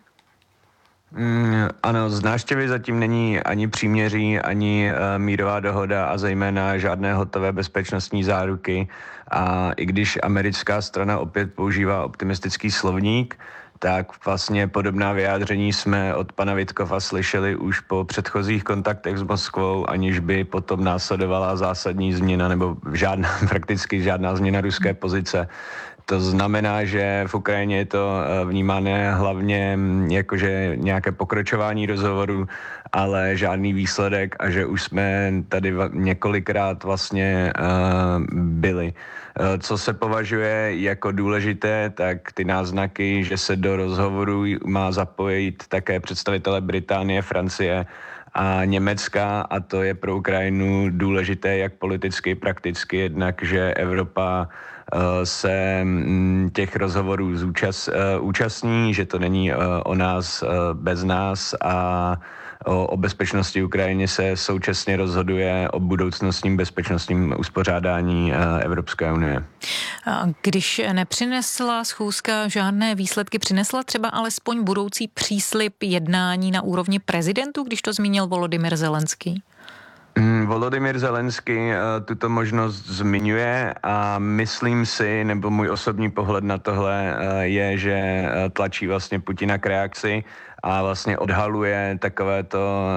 Mm, ano, z návštěvy zatím není ani příměří, ani uh, mírová dohoda a zejména žádné hotové bezpečnostní záruky. A i když americká strana opět používá optimistický slovník, tak vlastně podobná vyjádření jsme od pana Vitkova slyšeli už po předchozích kontaktech s Moskvou, aniž by potom následovala zásadní změna nebo žádná, prakticky žádná změna ruské pozice. To znamená, že v Ukrajině je to vnímané hlavně jakože nějaké pokročování rozhovoru, ale žádný výsledek a že už jsme tady několikrát vlastně uh, byli. Co se považuje jako důležité, tak ty náznaky, že se do rozhovoru má zapojit také představitelé Británie, Francie a Německa, a to je pro Ukrajinu důležité jak politicky, prakticky, jednak, že Evropa se těch rozhovorů zúčast, účastní, že to není o nás bez nás a o, o bezpečnosti Ukrajiny se současně rozhoduje o budoucnostním bezpečnostním uspořádání Evropské unie.
Když nepřinesla schůzka žádné výsledky, přinesla třeba alespoň budoucí příslib jednání na úrovni prezidentů, když to zmínil Volodymyr Zelenský?
Volodymyr Zelenský tuto možnost zmiňuje a myslím si, nebo můj osobní pohled na tohle je, že tlačí vlastně Putina k reakci a vlastně odhaluje takovéto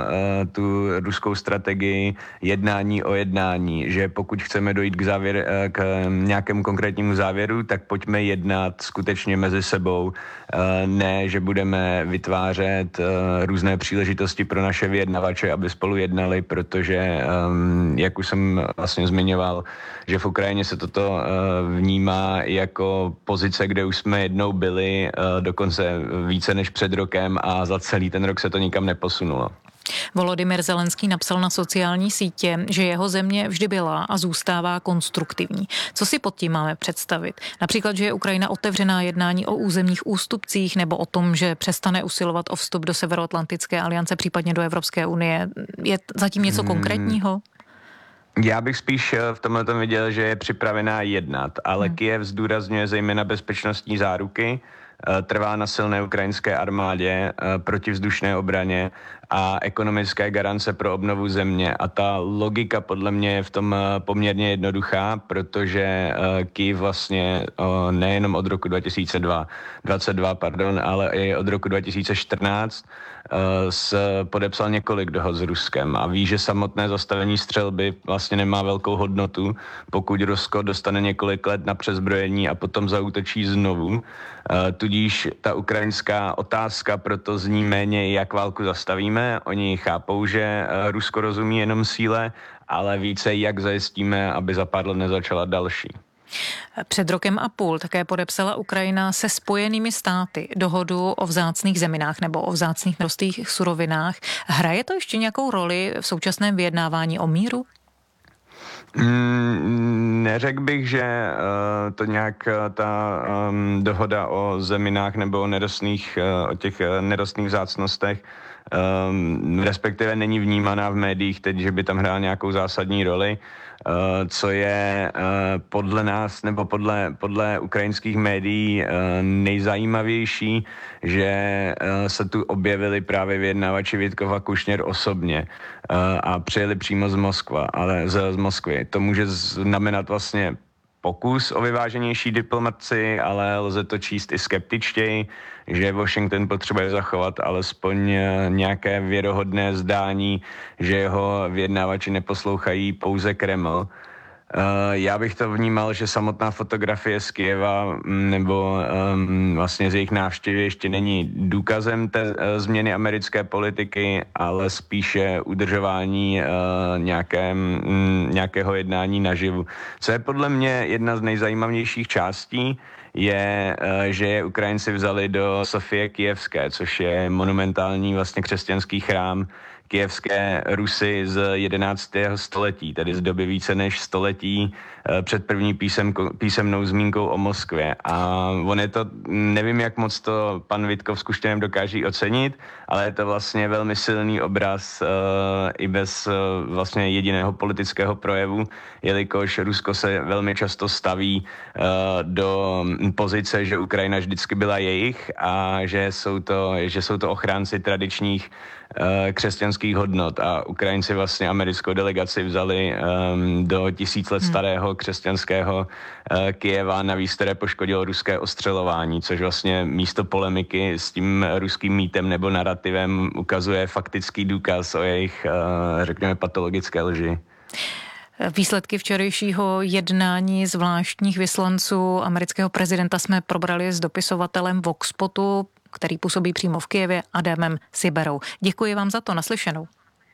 tu ruskou strategii jednání o jednání, že pokud chceme dojít k, závěr, k nějakému konkrétnímu závěru, tak pojďme jednat skutečně mezi sebou, ne, že budeme vytvářet různé příležitosti pro naše vyjednavače, aby spolu jednali, protože, jak už jsem vlastně zmiňoval, že v Ukrajině se toto vnímá jako pozice, kde už jsme jednou byli, dokonce více než před rokem a a za celý ten rok se to nikam neposunulo.
Volodymyr Zelenský napsal na sociální sítě, že jeho země vždy byla a zůstává konstruktivní. Co si pod tím máme představit? Například, že je Ukrajina otevřená jednání o územních ústupcích nebo o tom, že přestane usilovat o vstup do Severoatlantické aliance, případně do Evropské unie. Je zatím něco hmm. konkrétního?
Já bych spíš v tomhle tom viděl, že je připravená jednat, ale hmm. Kyjev zdůrazňuje zejména bezpečnostní záruky, trvá na silné ukrajinské armádě, protivzdušné obraně a ekonomické garance pro obnovu země. A ta logika podle mě je v tom poměrně jednoduchá, protože Kyjev vlastně nejenom od roku dva tisíce dvacet dva, pardon, ale i od roku dva tisíce čtrnáct podepsal několik dohod s Ruskem a ví, že samotné zastavení střelby vlastně nemá velkou hodnotu, pokud Rusko dostane několik let na přezbrojení a potom zaútočí znovu. Tudíž ta ukrajinská otázka proto zní méně, jak válku zastavíme. Oni chápou, že Rusko rozumí jenom síle, ale více, jak zajistíme, aby za pár let nezačala další.
Před rokem a půl také podepsala Ukrajina se Spojenými státy dohodu o vzácných zeminách nebo o vzácných nerostných surovinách. Hraje to ještě nějakou roli v současném vyjednávání o míru?
Mm, neřekl bych, že uh, to nějak uh, ta um, dohoda o zeminách nebo o nerostných, uh, o těch uh, nerostných vzácnostech um, respektive není vnímaná v médiích teď, že by tam hrál nějakou zásadní roli. Uh, co je uh, podle nás nebo podle, podle ukrajinských médií uh, nejzajímavější, že uh, se tu objevili právě vyjednávači Vitkov a Kušněr osobně uh, a přijeli přímo z Moskva, ale z, z Moskvy. To může znamenat vlastně pokus o vyváženější diplomaci, ale lze to číst i skeptičtěji, že Washington potřebuje zachovat alespoň nějaké věrohodné zdání, že jeho vyjednávači neposlouchají pouze Kreml. Já bych to vnímal, že samotná fotografie z Kyjeva nebo um, vlastně z jejich návštěvy ještě není důkazem té uh, změny americké politiky, ale spíše udržování uh, nějaké, um, nějakého jednání naživu. Co je podle mě jedna z nejzajímavějších částí, je, že je Ukrajinci vzali do Sofie Kyjevské, což je monumentální vlastně křesťanský chrám Kyjevské Rusy z jedenáctého století, tedy z doby více než století před první písem, písemnou zmínkou o Moskvě. A on je to, nevím, jak moc to pan Vitkov s Kuštěnem dokáží ocenit, ale je to vlastně velmi silný obraz uh, i bez uh, vlastně jediného politického projevu, jelikož Rusko se velmi často staví uh, do pozice, že Ukrajina vždycky byla jejich a že jsou to, že jsou to ochránci tradičních křesťanských hodnot a Ukrajinci vlastně americkou delegaci vzali um, do tisíc let starého křesťanského uh, Kyjeva, navíc které poškodilo ruské ostřelování, což vlastně místo polemiky s tím ruským mýtem nebo narrativem ukazuje faktický důkaz o jejich, uh, řekněme, patologické lži.
Výsledky včerejšího jednání zvláštních vyslanců amerického prezidenta jsme probrali s dopisovatelem Voxpotu, který působí přímo v Kyjevě, Adamem Siberou. Děkuji vám za to, naslyšenou.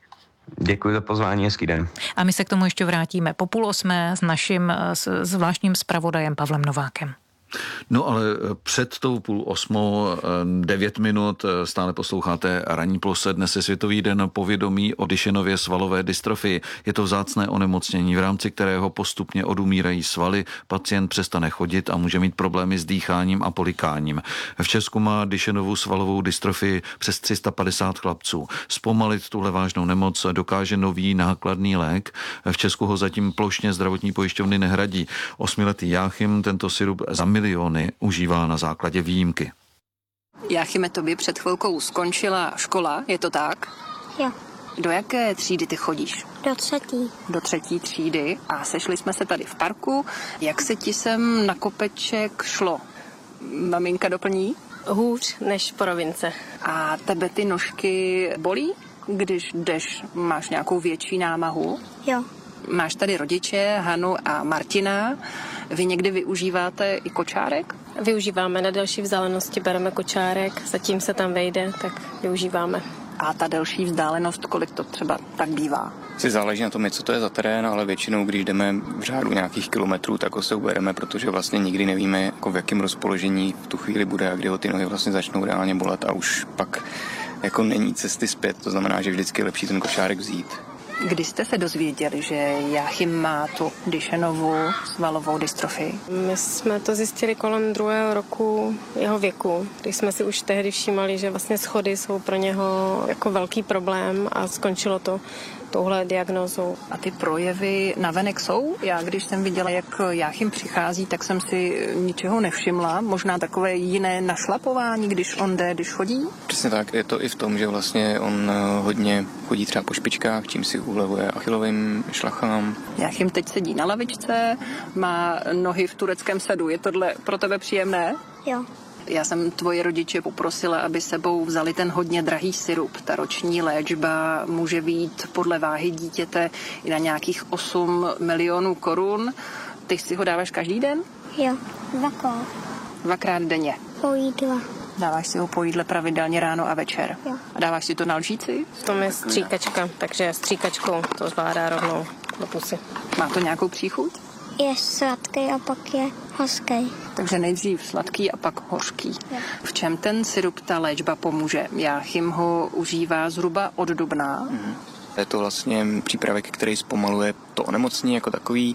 Děkuji za pozvání, hezký den.
A my se k tomu ještě vrátíme po půl osmé s naším zvláštním zpravodajem Pavlem Novákem.
No ale před tou půl osmou, devět minut, stále posloucháte Ranní plus. Dnes je Světový den povědomí o Duchennově svalové dystrofii. Je to vzácné onemocnění, v rámci kterého postupně odumírají svaly, pacient přestane chodit a může mít problémy s dýcháním a polikáním. V Česku má Duchennovu svalovou dystrofii přes tři sta padesát chlapců. Zpomalit tuhle vážnou nemoc dokáže nový nákladný lék. V Česku ho zatím plošně zdravotní pojišťovny nehradí. Osmiletý Jáchym tento sirup za miliony užívá na základě výjimky.
Jáchyme, tobě před chvilkou skončila škola, je to tak?
Jo.
Do jaké třídy ty chodíš?
Do třetí.
Do třetí třídy a sešli jsme se tady v parku. Jak se ti sem na kopeček šlo? Maminka doplní?
Hůř než po rovince.
A tebe ty nožky bolí, když jdeš, máš nějakou větší námahu?
Jo.
Máš tady rodiče, Hanu a Martina. Vy někdy využíváte i kočárek?
Využíváme na delší vzdálenosti, bereme kočárek, zatím se tam vejde, tak využíváme.
A ta delší vzdálenost, kolik to třeba tak bývá?
Si záleží na tom, co to je za terén, ale většinou, když jdeme v řádu nějakých kilometrů, tak ho se ubereme, protože vlastně nikdy nevíme, jako v jakém rozpoložení v tu chvíli bude a kdy ho ty nohy vlastně začnou reálně bolet a už pak jako není cesty zpět. To znamená, že vždycky je lepší ten kočárek vzít.
Kdy jste se dozvěděli, že Jáchym má tu Duchennovu svalovou dystrofii?
My jsme to zjistili kolem druhého roku jeho věku, když jsme si už tehdy všímali, že vlastně schody jsou pro něho jako velký problém a skončilo to touhle diagnózou.
A ty projevy navenek jsou? Já, když jsem viděla, jak Jáchym přichází, tak jsem si ničeho nevšimla. Možná takové jiné našlapování, když on jde, když chodí?
Přesně tak. Je to i v tom, že vlastně on hodně chodí třeba po špičkách, čím si ulevuje achilovým šlachám.
Jáchym teď sedí na lavičce, má nohy v tureckém sadu. Je tohle pro tebe příjemné?
Jo.
Já jsem tvoje rodiče poprosila, aby sebou vzali ten hodně drahý sirup. Ta roční léčba může být podle váhy dítěte i na nějakých osm milionů korun. Ty si ho dáváš každý den?
Jo, dvakrát.
Dvakrát denně?
Po jídle.
Dáváš si ho po jídle pravidelně ráno a večer?
Jo.
A dáváš si to na lžíci?
V tom je stříkačka, takže stříkačkou to zvládá rovnou do pusy.
Má to nějakou příchuť?
Je sladký a pak je hořký.
Takže nejdřív sladký a pak hořký.
Jo.
V čem ten sirup, ta léčba pomůže? Jáchym ho užívá zhruba od dubna.
Mm. Je to vlastně přípravek, který zpomaluje to onemocnění jako takový,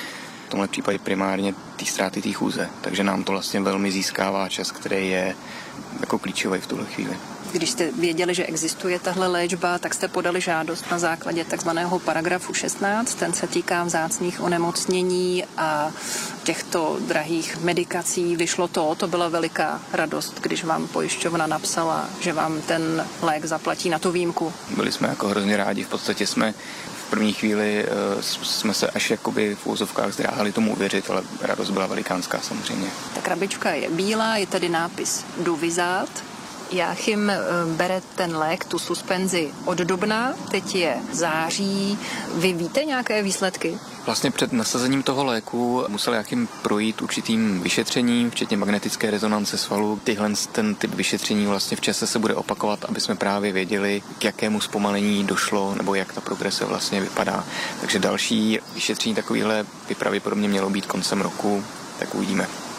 v tomhle případě primárně ty ztráty té chůze. Takže nám to vlastně velmi získává čas, který je jako klíčový v tuhle chvíli.
Když jste věděli, že existuje tahle léčba, tak jste podali žádost na základě takzvaného paragrafu šestnáct. Ten se týká vzácných onemocnění a těchto drahých medikací. Vyšlo to, to byla veliká radost, když vám pojišťovna napsala, že vám ten lék zaplatí na tu výjimku.
Byli jsme jako hrozně rádi, v podstatě jsme v první chvíli uh, jsme se až jakoby v úzovkách zdráhali tomu uvěřit, ale radost byla velikánská samozřejmě.
Ta krabička je bílá, je tady nápis Duvizát. Jáchym bere ten lék, tu suspenzi od dubna, teď je září. Vy víte nějaké výsledky?
Vlastně před nasazením toho léku musel Jáchym projít určitým vyšetřením, včetně magnetické rezonance svalu. Tyhle ten typ vyšetření vlastně v čase se bude opakovat, aby jsme právě věděli, k jakému zpomalení došlo, nebo jak ta progrese vlastně vypadá. Takže další vyšetření takovýhle by pravděpodobně mělo být koncem roku, tak uvidíme.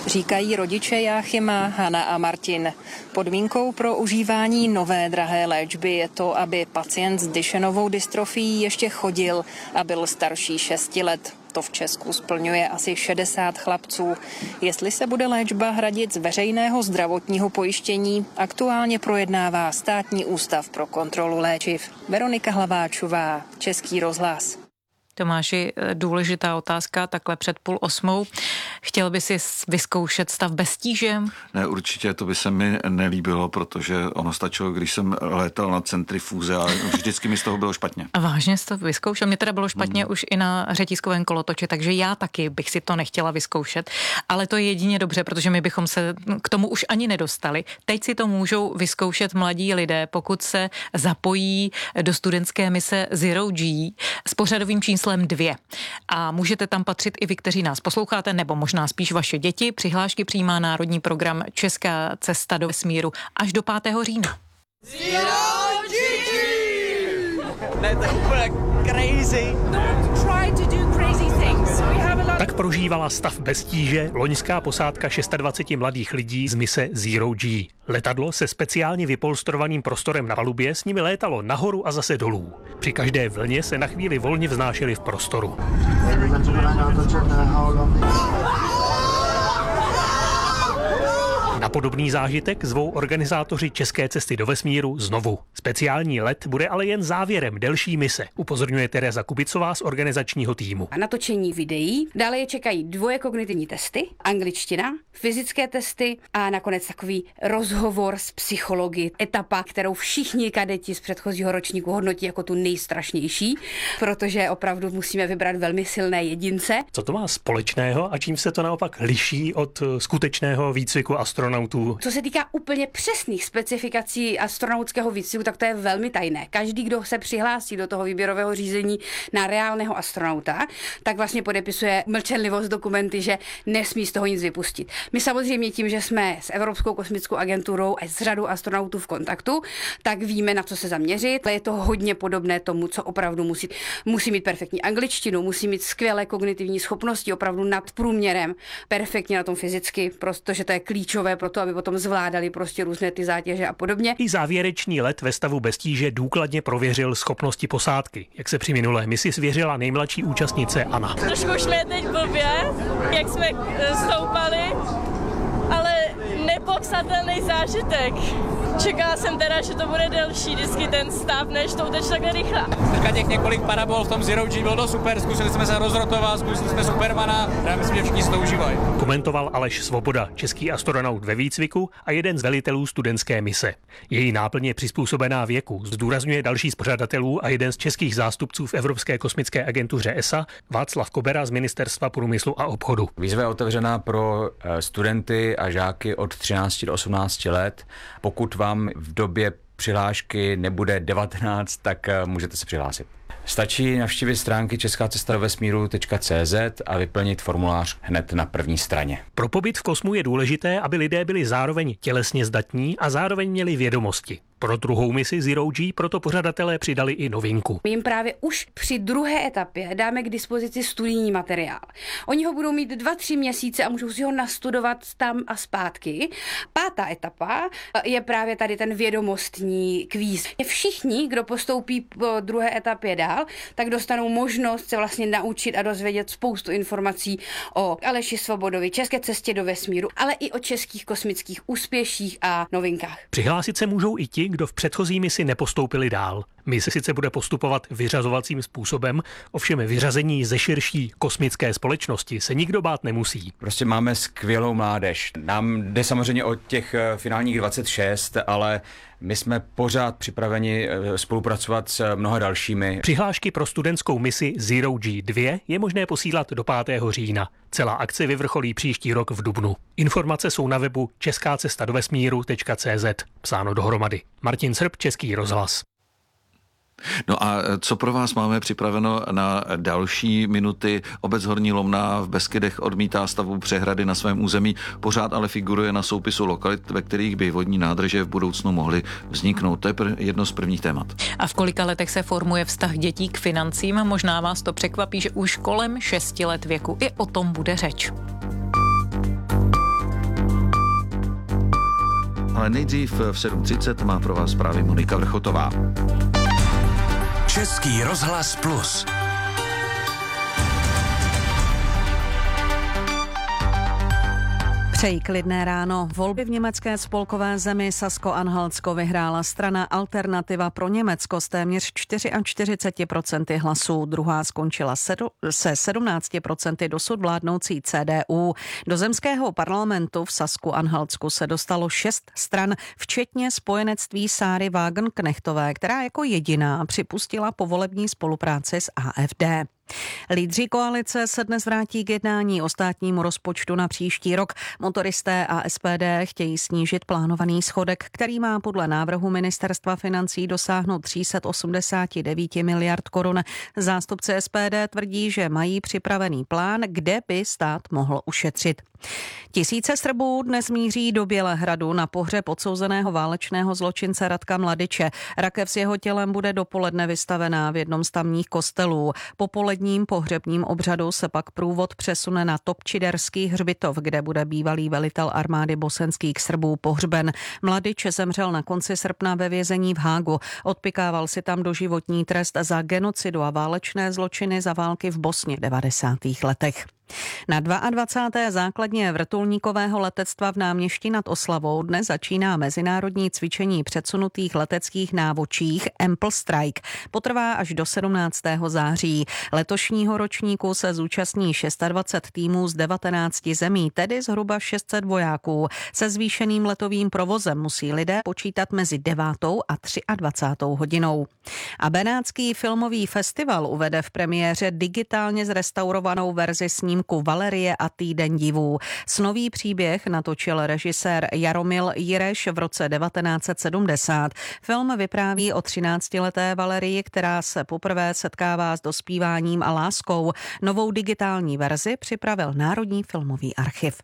říkají rodiče Jáchyma, Hana a Martin. Podmínkou pro užívání nové drahé léčby je to, aby pacient s Duchennovou dystrofií ještě chodil a byl starší šesti let. To v Česku splňuje asi šedesát chlapců. Jestli se bude léčba hradit z veřejného zdravotního pojištění, aktuálně projednává Státní ústav pro kontrolu léčiv. Veronika Hlaváčová, Český rozhlas.
Tomáši, důležitá otázka, takhle před půl osmou. Chtěl by si vyzkoušet stav bez tíže?
Ne, určitě to by se mi nelíbilo, protože ono stačilo, když jsem létal na centrifuze a vždycky mi z toho bylo špatně.
A vážně jsi to vyzkoušel? Mně teda bylo špatně hmm. už i na řetízkovém kolotoči, takže já taky bych si to nechtěla vyzkoušet. Ale to je jedině dobře, protože my bychom se k tomu už ani nedostali. Teď si to můžou vyzkoušet mladí lidé, pokud se zapojí do studentské mise Zero G s pořadovým číslem dvě. A můžete tam patřit i vy, kteří nás posloucháte, nebo možná spíš vaše děti. Přihlášky přijímá národní program Česká cesta do vesmíru až do pátého října.
Zero G! Ne, to je úplně crazy. Don't try to do crazy things. We have a lot...
Tak prožívala stav bez tíže loňská posádka dvacet šest mladých lidí z mise Zero G. Letadlo se speciálně vypolstrovaným prostorem na palubě s nimi létalo nahoru a zase dolů. Při každé vlně se na chvíli volně vznášeli v prostoru. Na podobný zážitek zvou organizátoři České cesty do vesmíru znovu. Speciální let bude ale jen závěrem delší mise, upozorňuje Tereza Kubicová z organizačního týmu.
A natočení videí, dále je čekají dvoje kognitivní testy, angličtina, fyzické testy a nakonec takový rozhovor s psychologi. Etapa, kterou všichni kadeti z předchozího ročníku hodnotí jako tu nejstrašnější, protože opravdu musíme vybrat velmi silné jedince.
Co to má společného a čím se to naopak liší od skutečného výcviku astronautů?
Co se týká úplně přesných specifikací astronautského výcviku, tak to je velmi tajné. Každý, kdo se přihlásí do toho výběrového řízení na reálného astronauta, tak vlastně podepisuje mlčenlivost dokumenty, že nesmí z toho nic vypustit. My samozřejmě tím, že jsme s Evropskou kosmickou agenturou a s řadou astronautů v kontaktu, tak víme, na co se zaměřit. Je to hodně podobné tomu, co opravdu musí. Musí mít perfektní angličtinu, musí mít skvělé kognitivní schopnosti, opravdu nad průměrem, perfektně na tom fyzicky, protože to je klíčové pro to, aby potom zvládali prostě různé ty zátěže a podobně.
I závěrečný let ve stavu bez tíže důkladně prověřil schopnosti posádky, jak se při minulé misi svěřila nejmladší účastnice Anna.
Trošku už mě teď blbě, jak jsme stoupali, ale nepopsatelný zážitek. Čekala jsem teda, že to bude delší vždycky ten stav, než to uteče takhle rychle.
Teďka těch několik parabol v tom Zero G bylo to super, zkusili jsme se rozrotovat, zkusili jsme Supermana, já myslím, že všichni si to užívají.
Komentoval Aleš Svoboda, český astronaut ve výcviku a jeden z velitelů studentské mise. Její náplň je přizpůsobená věku, zdůrazňuje další z pořadatelů a jeden z českých zástupců v Evropské kosmické agentuře E S A, Václav Kobera z Ministerstva průmyslu a obchodu.
Výzva je otevřená pro studenty a žáky od třinácti do osmnácti let. Pokud vám v době přihlášky nebude devatenáct, tak můžete se přihlásit. Stačí navštívit stránky česká cesta do vesmíru tečka cé zet a vyplnit formulář hned na první straně.
Pro pobyt v kosmu je důležité, aby lidé byli zároveň tělesně zdatní a zároveň měli vědomosti. Pro druhou misi Zero G proto pořadatelé přidali i novinku.
My jim právě už při druhé etapě dáme k dispozici studijní materiál. Oni ho budou mít dva, tři měsíce a můžou si ho nastudovat tam a zpátky. Pátá etapa je právě tady ten vědomostní kvíz. Všichni, kdo postoupí po druhé etapě dál, tak dostanou možnost se vlastně naučit a dozvědět spoustu informací o Aleši Svobodovi, České cestě do vesmíru, ale i o českých kosmických úspěších a novinkách.
Přihlásit se můžou i ti, kdo v předchozí misi nepostoupili dál. Mise sice bude postupovat vyřazovacím způsobem, ovšem vyřazení ze širší kosmické společnosti se nikdo bát nemusí.
Prostě máme skvělou mládež. Nám jde samozřejmě o těch finálních dvacet šest, ale my jsme pořád připraveni spolupracovat s mnoha dalšími.
Přihlášky pro studentskou misi Zero G dva je možné posílat do pátého října. Celá akce vyvrcholí příští rok v dubnu. Informace jsou na webu česká cesta do vesmíru tečka cé zet. Psáno dohromady. Martin Srb, Český rozhlas.
No a co pro vás máme připraveno na další minuty? Obec Horní Lomná v Beskydech odmítá stavbu přehrady na svém území, pořád ale figuruje na soupisu lokalit, ve kterých by vodní nádrže v budoucnu mohly vzniknout. To je jedno z prvních témat.
A v kolika letech se formuje vztah dětí k financím? Možná vás to překvapí, že už kolem šesti let věku i o tom bude řeč.
ale nejdřív v sedm třicet má pro vás právě Monika Vrchotová.
Český rozhlas Plus.
Přeji klidné ráno. Volby v německé spolkové zemi Sasko-Anhaltsko vyhrála strana Alternativa pro Německo s téměř čtyřicet čtyři procent hlasů. Druhá skončila se sedmnáct procent dosud vládnoucí C D U. Do zemského parlamentu v Sasku-Anhaltsku se dostalo šest stran, včetně spojenectví Sáry Wagenknechtové, která jako jediná připustila povolební spolupráci s A F D. Lídři koalice se dnes vrátí k jednání o státnímu rozpočtu na příští rok. Motoristé a S P D chtějí snížit plánovaný schodek, který má podle návrhu ministerstva financí dosáhnout tři sta osmdesát devět miliard korun. Zástupci S P D tvrdí, že mají připravený plán, kde by stát mohl ušetřit. Tisíce Srbů dnes míří do Bělehradu na pohřeb odsouzeného válečného zločince Radka Mladiče. Rakev s jeho tělem bude dopoledne vystavená v jednom z tamních kostelů. Po poledním pohřebním obřadu se pak průvod přesune na Topčiderský hřbitov, kde bude bývalý velitel armády bosenských Srbů pohřben. Mladič zemřel na konci srpna ve vězení v Hágu. Odpykával si tam doživotní trest za genocidu a válečné zločiny za války v Bosně v devadesátých letech. Na dvacáté druhé základně vrtulníkového letectva v Náměšti nad Oslavou dnes začíná mezinárodní cvičení předsunutých leteckých návočích Ample Strike. Potrvá až do sedmnáctého září. Letošního ročníku se zúčastní dvacet šest týmů z devatenácti zemí, tedy zhruba šest set vojáků. Se zvýšeným letovým provozem musí lidé počítat mezi devátou a dvacátou třetí hodinou. A Benátský filmový festival uvede v premiéře digitálně zrestaurovanou verzi snímku Valerie a týden divů. Snový příběh natočil režisér Jaromil Jireš v roce devatenáct set sedmdesát. Film vypráví o třináctileté Valerii, která se poprvé setkává s dospíváním a láskou. Novou digitální verzi připravil Národní filmový archiv.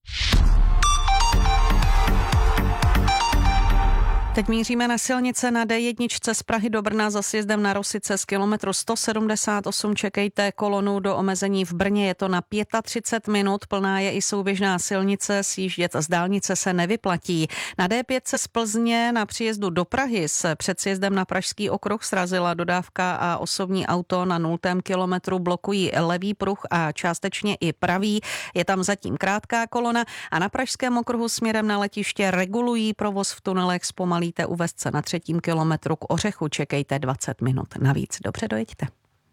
Teď míříme na silnice na D jedna z Prahy do Brna za sjezdem na Rosice z kilometru sto sedmdesát osm. Čekejte kolonu do omezení v Brně, je to na třicet pět minut, plná je i souběžná silnice, sjíždět z dálnice se nevyplatí. Na D pět z Plzně na příjezdu do Prahy se před sjezdem na Pražský okruh srazila dodávka a osobní auto na nultém kilometru blokují levý pruh a částečně i pravý. Je tam zatím krátká kolona a na Pražském okruhu směrem na letiště regulují provoz v tunelech, zpomalí u Vestce na třetím kilometru k Ořechu, čekejte dvacet minut navíc. Dobře, dojeďte.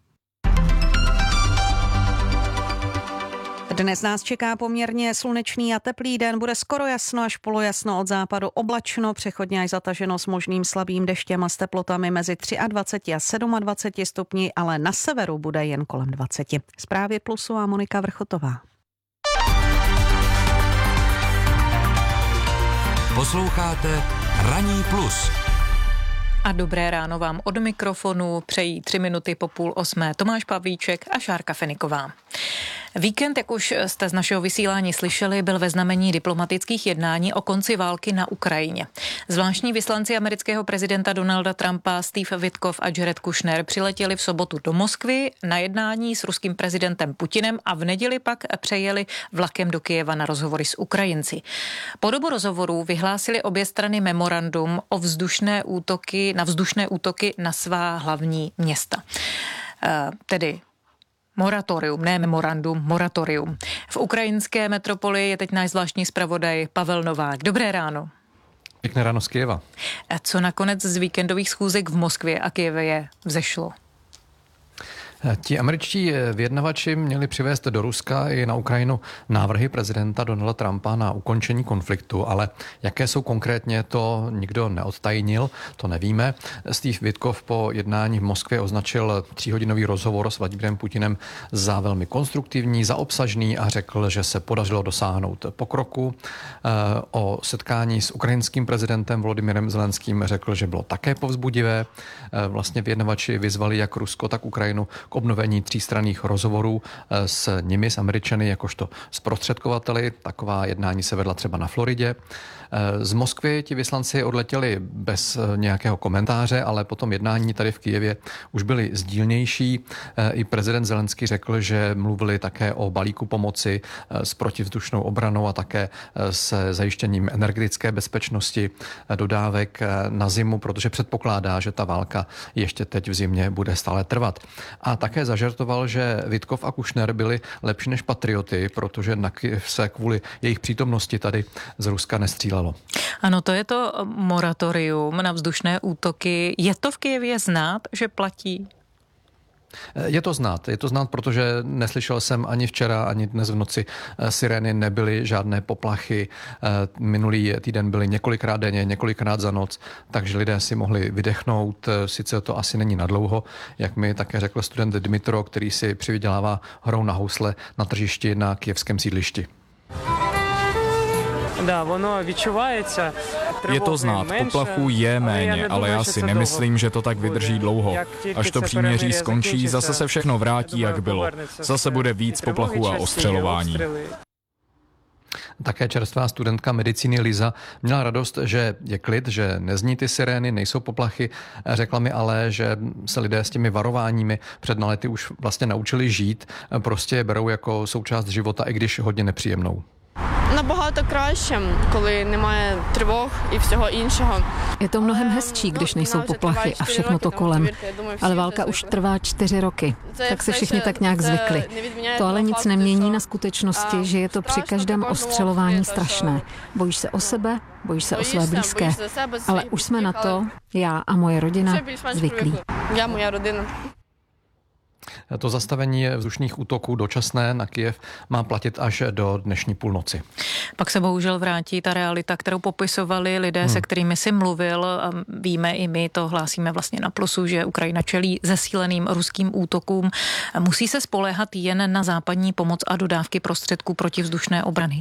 Dnes nás čeká poměrně slunečný a teplý den, bude skoro jasno až polojasno, od západu oblačno, přechodně až zataženo s možným slabým deštěm a s teplotami mezi dvacet tři a dvacet sedm stupni, ale na severu bude jen kolem dvacet. Zprávy Plusu a Monika Vrchotová.
Posloucháte Ranní plus.
A dobré ráno vám od mikrofonu přejí tři minuty po půl osmé Tomáš Pavlíček a Šárka Feniková. Víkend, jak už jste z našeho vysílání slyšeli, byl ve znamení diplomatických jednání o konci války na Ukrajině. Zvláštní vyslanci amerického prezidenta Donalda Trumpa Steve Witkoff a Jared Kushner přiletěli v sobotu do Moskvy na jednání s ruským prezidentem Putinem a v neděli pak přejeli vlakem do Kyjeva na rozhovory s Ukrajinci. Po dobu rozhovorů vyhlásili obě strany memorandum o vzdušné útoky, na vzdušné útoky na svá hlavní města. E, tedy moratorium, ne memorandum, moratorium. V ukrajinské metropoli je teď náš zvláštní zpravodaj Pavel Novák. Dobré ráno.
Pěkné ráno z Kyjeva.
A co nakonec z víkendových schůzek v Moskvě a Kyjevě vzešlo?
Ti američtí vyjednavači měli přivést do Ruska i na Ukrajinu návrhy prezidenta Donalda Trumpa na ukončení konfliktu, ale jaké jsou konkrétně, to nikdo neodtajnil, to nevíme. Steve Witkoff po jednání v Moskvě označil tříhodinový rozhovor s Vladimirem Putinem za velmi konstruktivní, za obsažný a řekl, že se podařilo dosáhnout pokroku. O setkání s ukrajinským prezidentem Volodymyrem Zelenským řekl, že bylo také povzbudivé. Vlastně vyjednavači vyzvali jak Rusko, tak Ukrajinu k obnovení třístranných rozhovorů s nimi, s Američany, jakožto zprostředkovateli. Taková jednání se vedla třeba na Floridě. Z Moskvy ti vyslanci odletěli bez nějakého komentáře, ale potom jednání tady v Kyjevě už byly sdílnější. I prezident Zelenský řekl, že mluvili také o balíku pomoci s protivzdušnou obranou a také se zajištěním energetické bezpečnosti dodávek na zimu, protože předpokládá, že ta válka ještě teď v zimě bude stále trvat. A také zažartoval, že Vitkov a Kušner byli lepší než patrioty, protože na Kyjev se kvůli jejich přítomnosti tady z Ruska nestřílelo.
Ano, to je to moratorium na vzdušné útoky. Je to v Kyjevě znát, že platí?
Je to znát, je to znát, protože neslyšel jsem ani včera, ani dnes v noci sirény, nebyly žádné poplachy. Minulý týden byly několikrát denně, několikrát za noc, takže lidé si mohli vydechnout. Sice to asi není nadlouho, jak mi také řekl student Dmitro, který si přivydělává hrou na housle na tržišti na kyjevském sídlišti.
Je to znát, poplachu je méně, ale já si nemyslím, že to tak vydrží dlouho. Až to příměří skončí, zase se všechno vrátí, jak bylo. Zase bude víc poplachu a ostřelování.
Také čerstvá studentka medicíny Liza měla radost, že je klid, že nezní ty sirény, nejsou poplachy. Řekla mi ale, že se lidé s těmi varováními před nalety už vlastně naučili žít, prostě je berou jako součást života, i když hodně nepříjemnou.
Nabagато краще, коли немає тривог і всього іншого.
Je to mnohem hezčí, když nejsou poplachy a všechno to kolem. Ale válka už trvá čtyři roky, tak se všichni tak nějak zvykli. To ale nic nemění na skutečnosti, že je to při každém ostřelování strašné. Bojíš se o sebe, bojíš se o své blízké. Ale už jsme na to, já a moje rodina, zvyklí.
Já, moja rodina.
To zastavení vzdušných útoků dočasné na Kyjev má platit až do dnešní půlnoci.
Pak se bohužel vrátí ta realita, kterou popisovali lidé, hmm. se kterými si mluvil. Víme i my, to hlásíme vlastně na Plusu, že Ukrajina čelí zesíleným ruským útokům. Musí se spoléhat jen na západní pomoc a dodávky prostředků protivzdušné obrany?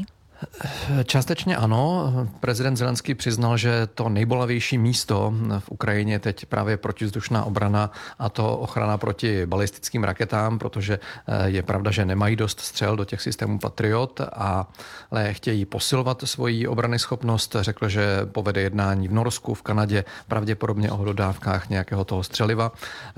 Částečně ano. Prezident Zelenský přiznal, že to nejbolavější místo v Ukrajině je teď právě protivzdušná obrana a to ochrana proti balistickým raketám, protože je pravda, že nemají dost střel do těch systémů Patriot, a, ale chtějí posilovat svoji obranyschopnost. Řekl, že povede jednání v Norsku, v Kanadě, pravděpodobně o dodávkách nějakého toho střeliva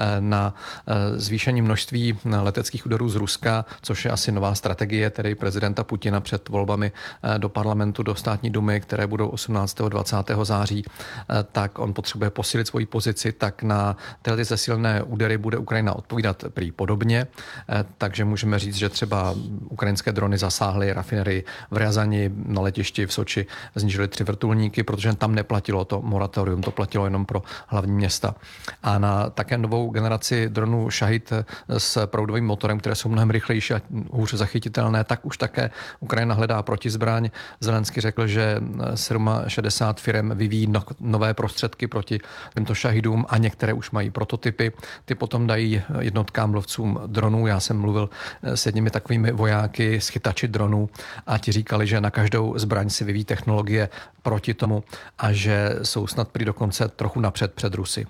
na zvýšení množství leteckých úderů z Ruska, což je asi nová strategie, tedy prezidenta Putina před volbami do parlamentu, do státní dumy, které budou osmnáctého dvacátého září, tak on potřebuje posílit svoji pozici, tak na tyhle zesílené údery bude Ukrajina odpovídat prý podobně. Takže můžeme říct, že třeba ukrajinské drony zasáhly rafinerii v Ryazani, na letišti v Soči zničili tři vrtulníky, protože tam neplatilo to moratorium, to platilo jenom pro hlavní města. A na také novou generaci dronů Šahid s proudovým motorem, které jsou mnohem rychlejší a hůře zachytitelné, tak už také Ukrajina hledá protizbraň. Zelenský řekl, že šedesát sedm firem vyvíjí nové prostředky proti těmto šahidům a některé už mají prototypy. Ty potom dají jednotkám lovcům dronů. Já jsem mluvil s jedními takovými vojáky, schytači dronů, a ti říkali, že na každou zbraň si vyvíjí technologie proti tomu a že jsou snad prý dokonce trochu napřed před Rusy.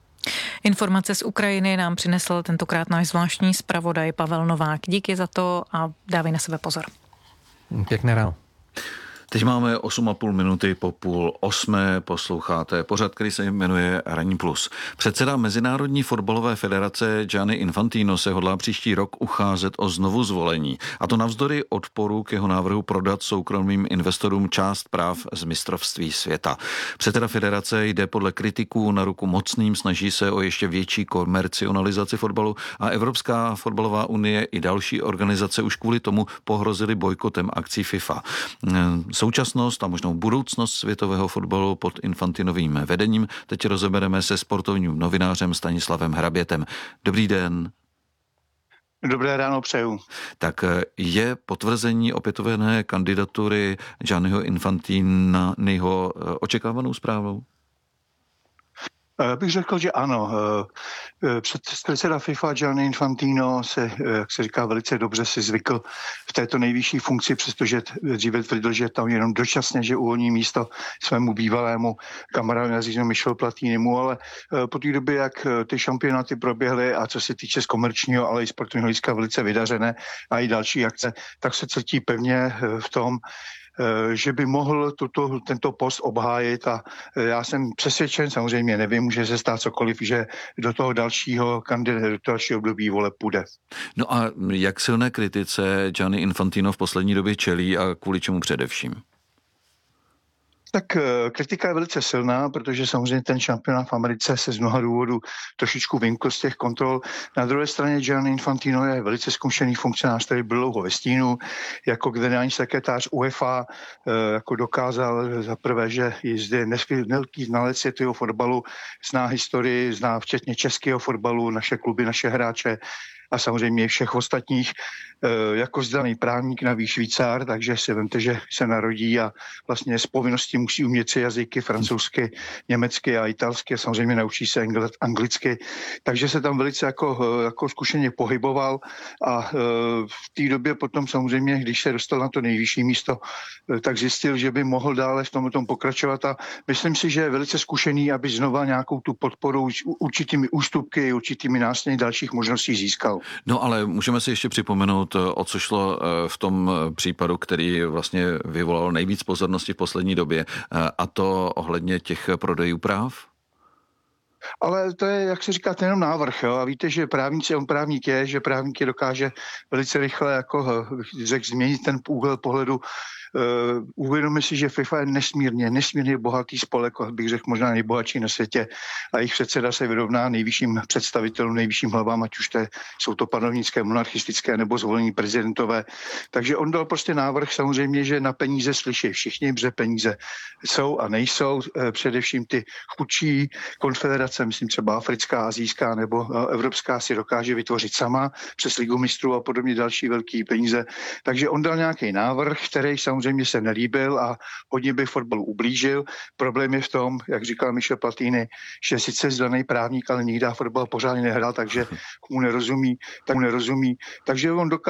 Informace z Ukrajiny nám přinesl tentokrát náš zvláštní zpravodaj Pavel Novák. Díky za to a dávej na sebe pozor.
Pěkné ráno.
Teď máme osm a půl minuty po půl osmé, posloucháte pořad, který se jmenuje Ranní plus. Předseda Mezinárodní fotbalové federace Gianni Infantino se hodlá příští rok ucházet o znovu zvolení. A to navzdory odporu k jeho návrhu prodat soukromým investorům část práv z mistrovství světa. Předseda federace jde podle kritiků na ruku mocným, snaží se o ještě větší komercionalizaci fotbalu a Evropská fotbalová unie i další organizace už kvůli tomu pohrozily bojkotem akcí FIFA. Současnost a možnou budoucnost světového fotbalu pod Infantinovým vedením teď rozebereme se sportovním novinářem Stanislavem Hrabětem. Dobrý den.
Dobré ráno přeju.
Tak je potvrzení opětovné kandidatury Gianniho Infantiniho očekávanou zprávou?
Já bych řekl, že ano. Předseda FIFA Gianni Infantino se, jak se říká, velice dobře si zvykl v této nejvyšší funkci, přestože dříve tvrdil, že tam jenom dočasně, že uvolní místo svému bývalému kamarádu nazývanému Michelu Platinimu, ale po té době, jak ty šampionáty proběhly a co se týče z komerčního, ale i sportovního hlediska velice vydařené a i další akce, tak se cítí pevně v tom, že by mohl tuto, tento post obhájit a já jsem přesvědčen, samozřejmě nevím, může se stát cokoliv, že do toho dalšího kandidáta, do dalšího období voleb půjde.
No a jak silné kritice Gianni Infantino v poslední době čelí a kvůli čemu především?
Tak kritika je velice silná, protože samozřejmě ten šampionát v Americe se z mnoha důvodů trošičku vymkl z těch kontrol. Na druhé straně Gianni Infantino je velice zkušený funkcionář, který byl dlouho ve stínu. Jako generální sekretář UEFA jako dokázal za prvé, že je zde velký znalec světového fotbalu, zná historii, zná včetně českého fotbalu, naše kluby, naše hráče a samozřejmě všech ostatních, jako vzdaný právník, navíc Švýcar, takže si vemte, že se narodí a vlastně z povinnosti musí umět tři jazyky, francouzsky, německy a italsky, a samozřejmě naučí se anglicky, takže se tam velice jako, jako zkušeně pohyboval a v té době potom samozřejmě, když se dostal na to nejvyšší místo, tak zjistil, že by mohl dále v tom, tom pokračovat a myslím si, že je velice zkušený, aby znova nějakou tu podporu určitými ústupky, určitými následně dalších možností získal.
No ale můžeme si ještě připomenout, o co šlo v tom případu, který vlastně vyvolal nejvíc pozornosti v poslední době, a to ohledně těch prodejů práv?
Ale to je, jak se říká, jenom návrh. Jo? A víte, že právníci, on právník je, že právník je dokáže velice rychle jako řek, změnit ten úhel pohledu. Uh, uvědomíme si, že FIFA je nesmírně, nesmírně bohatý spolek, bych řekl možná nejbohatší na světě a jejich předseda se vyrovná nejvyšším představitelům, nejvyšším hlavám, ať už to jsou to panovnické, monarchistické nebo zvolení prezidentové. Takže on dal prostě návrh samozřejmě, že na peníze slyší všichni, protože peníze jsou a nejsou, uh, především ty chudší konfederace, myslím třeba africká, asijská nebo uh, evropská si dokáže vytvořit sama přes Ligu mistrů a podobně další velký peníze. Takže on dal nějaký návrh, který samozřejmě Samozřejmě se nelíbil a hodně by fotbalu ublížil. Problém je v tom, jak říkal Michel Platini, že sice zdaný právník, ale nikdy fotbal pořádně nehrál, takže mu nerozumí, tak mu nerozumí. Takže on dokáže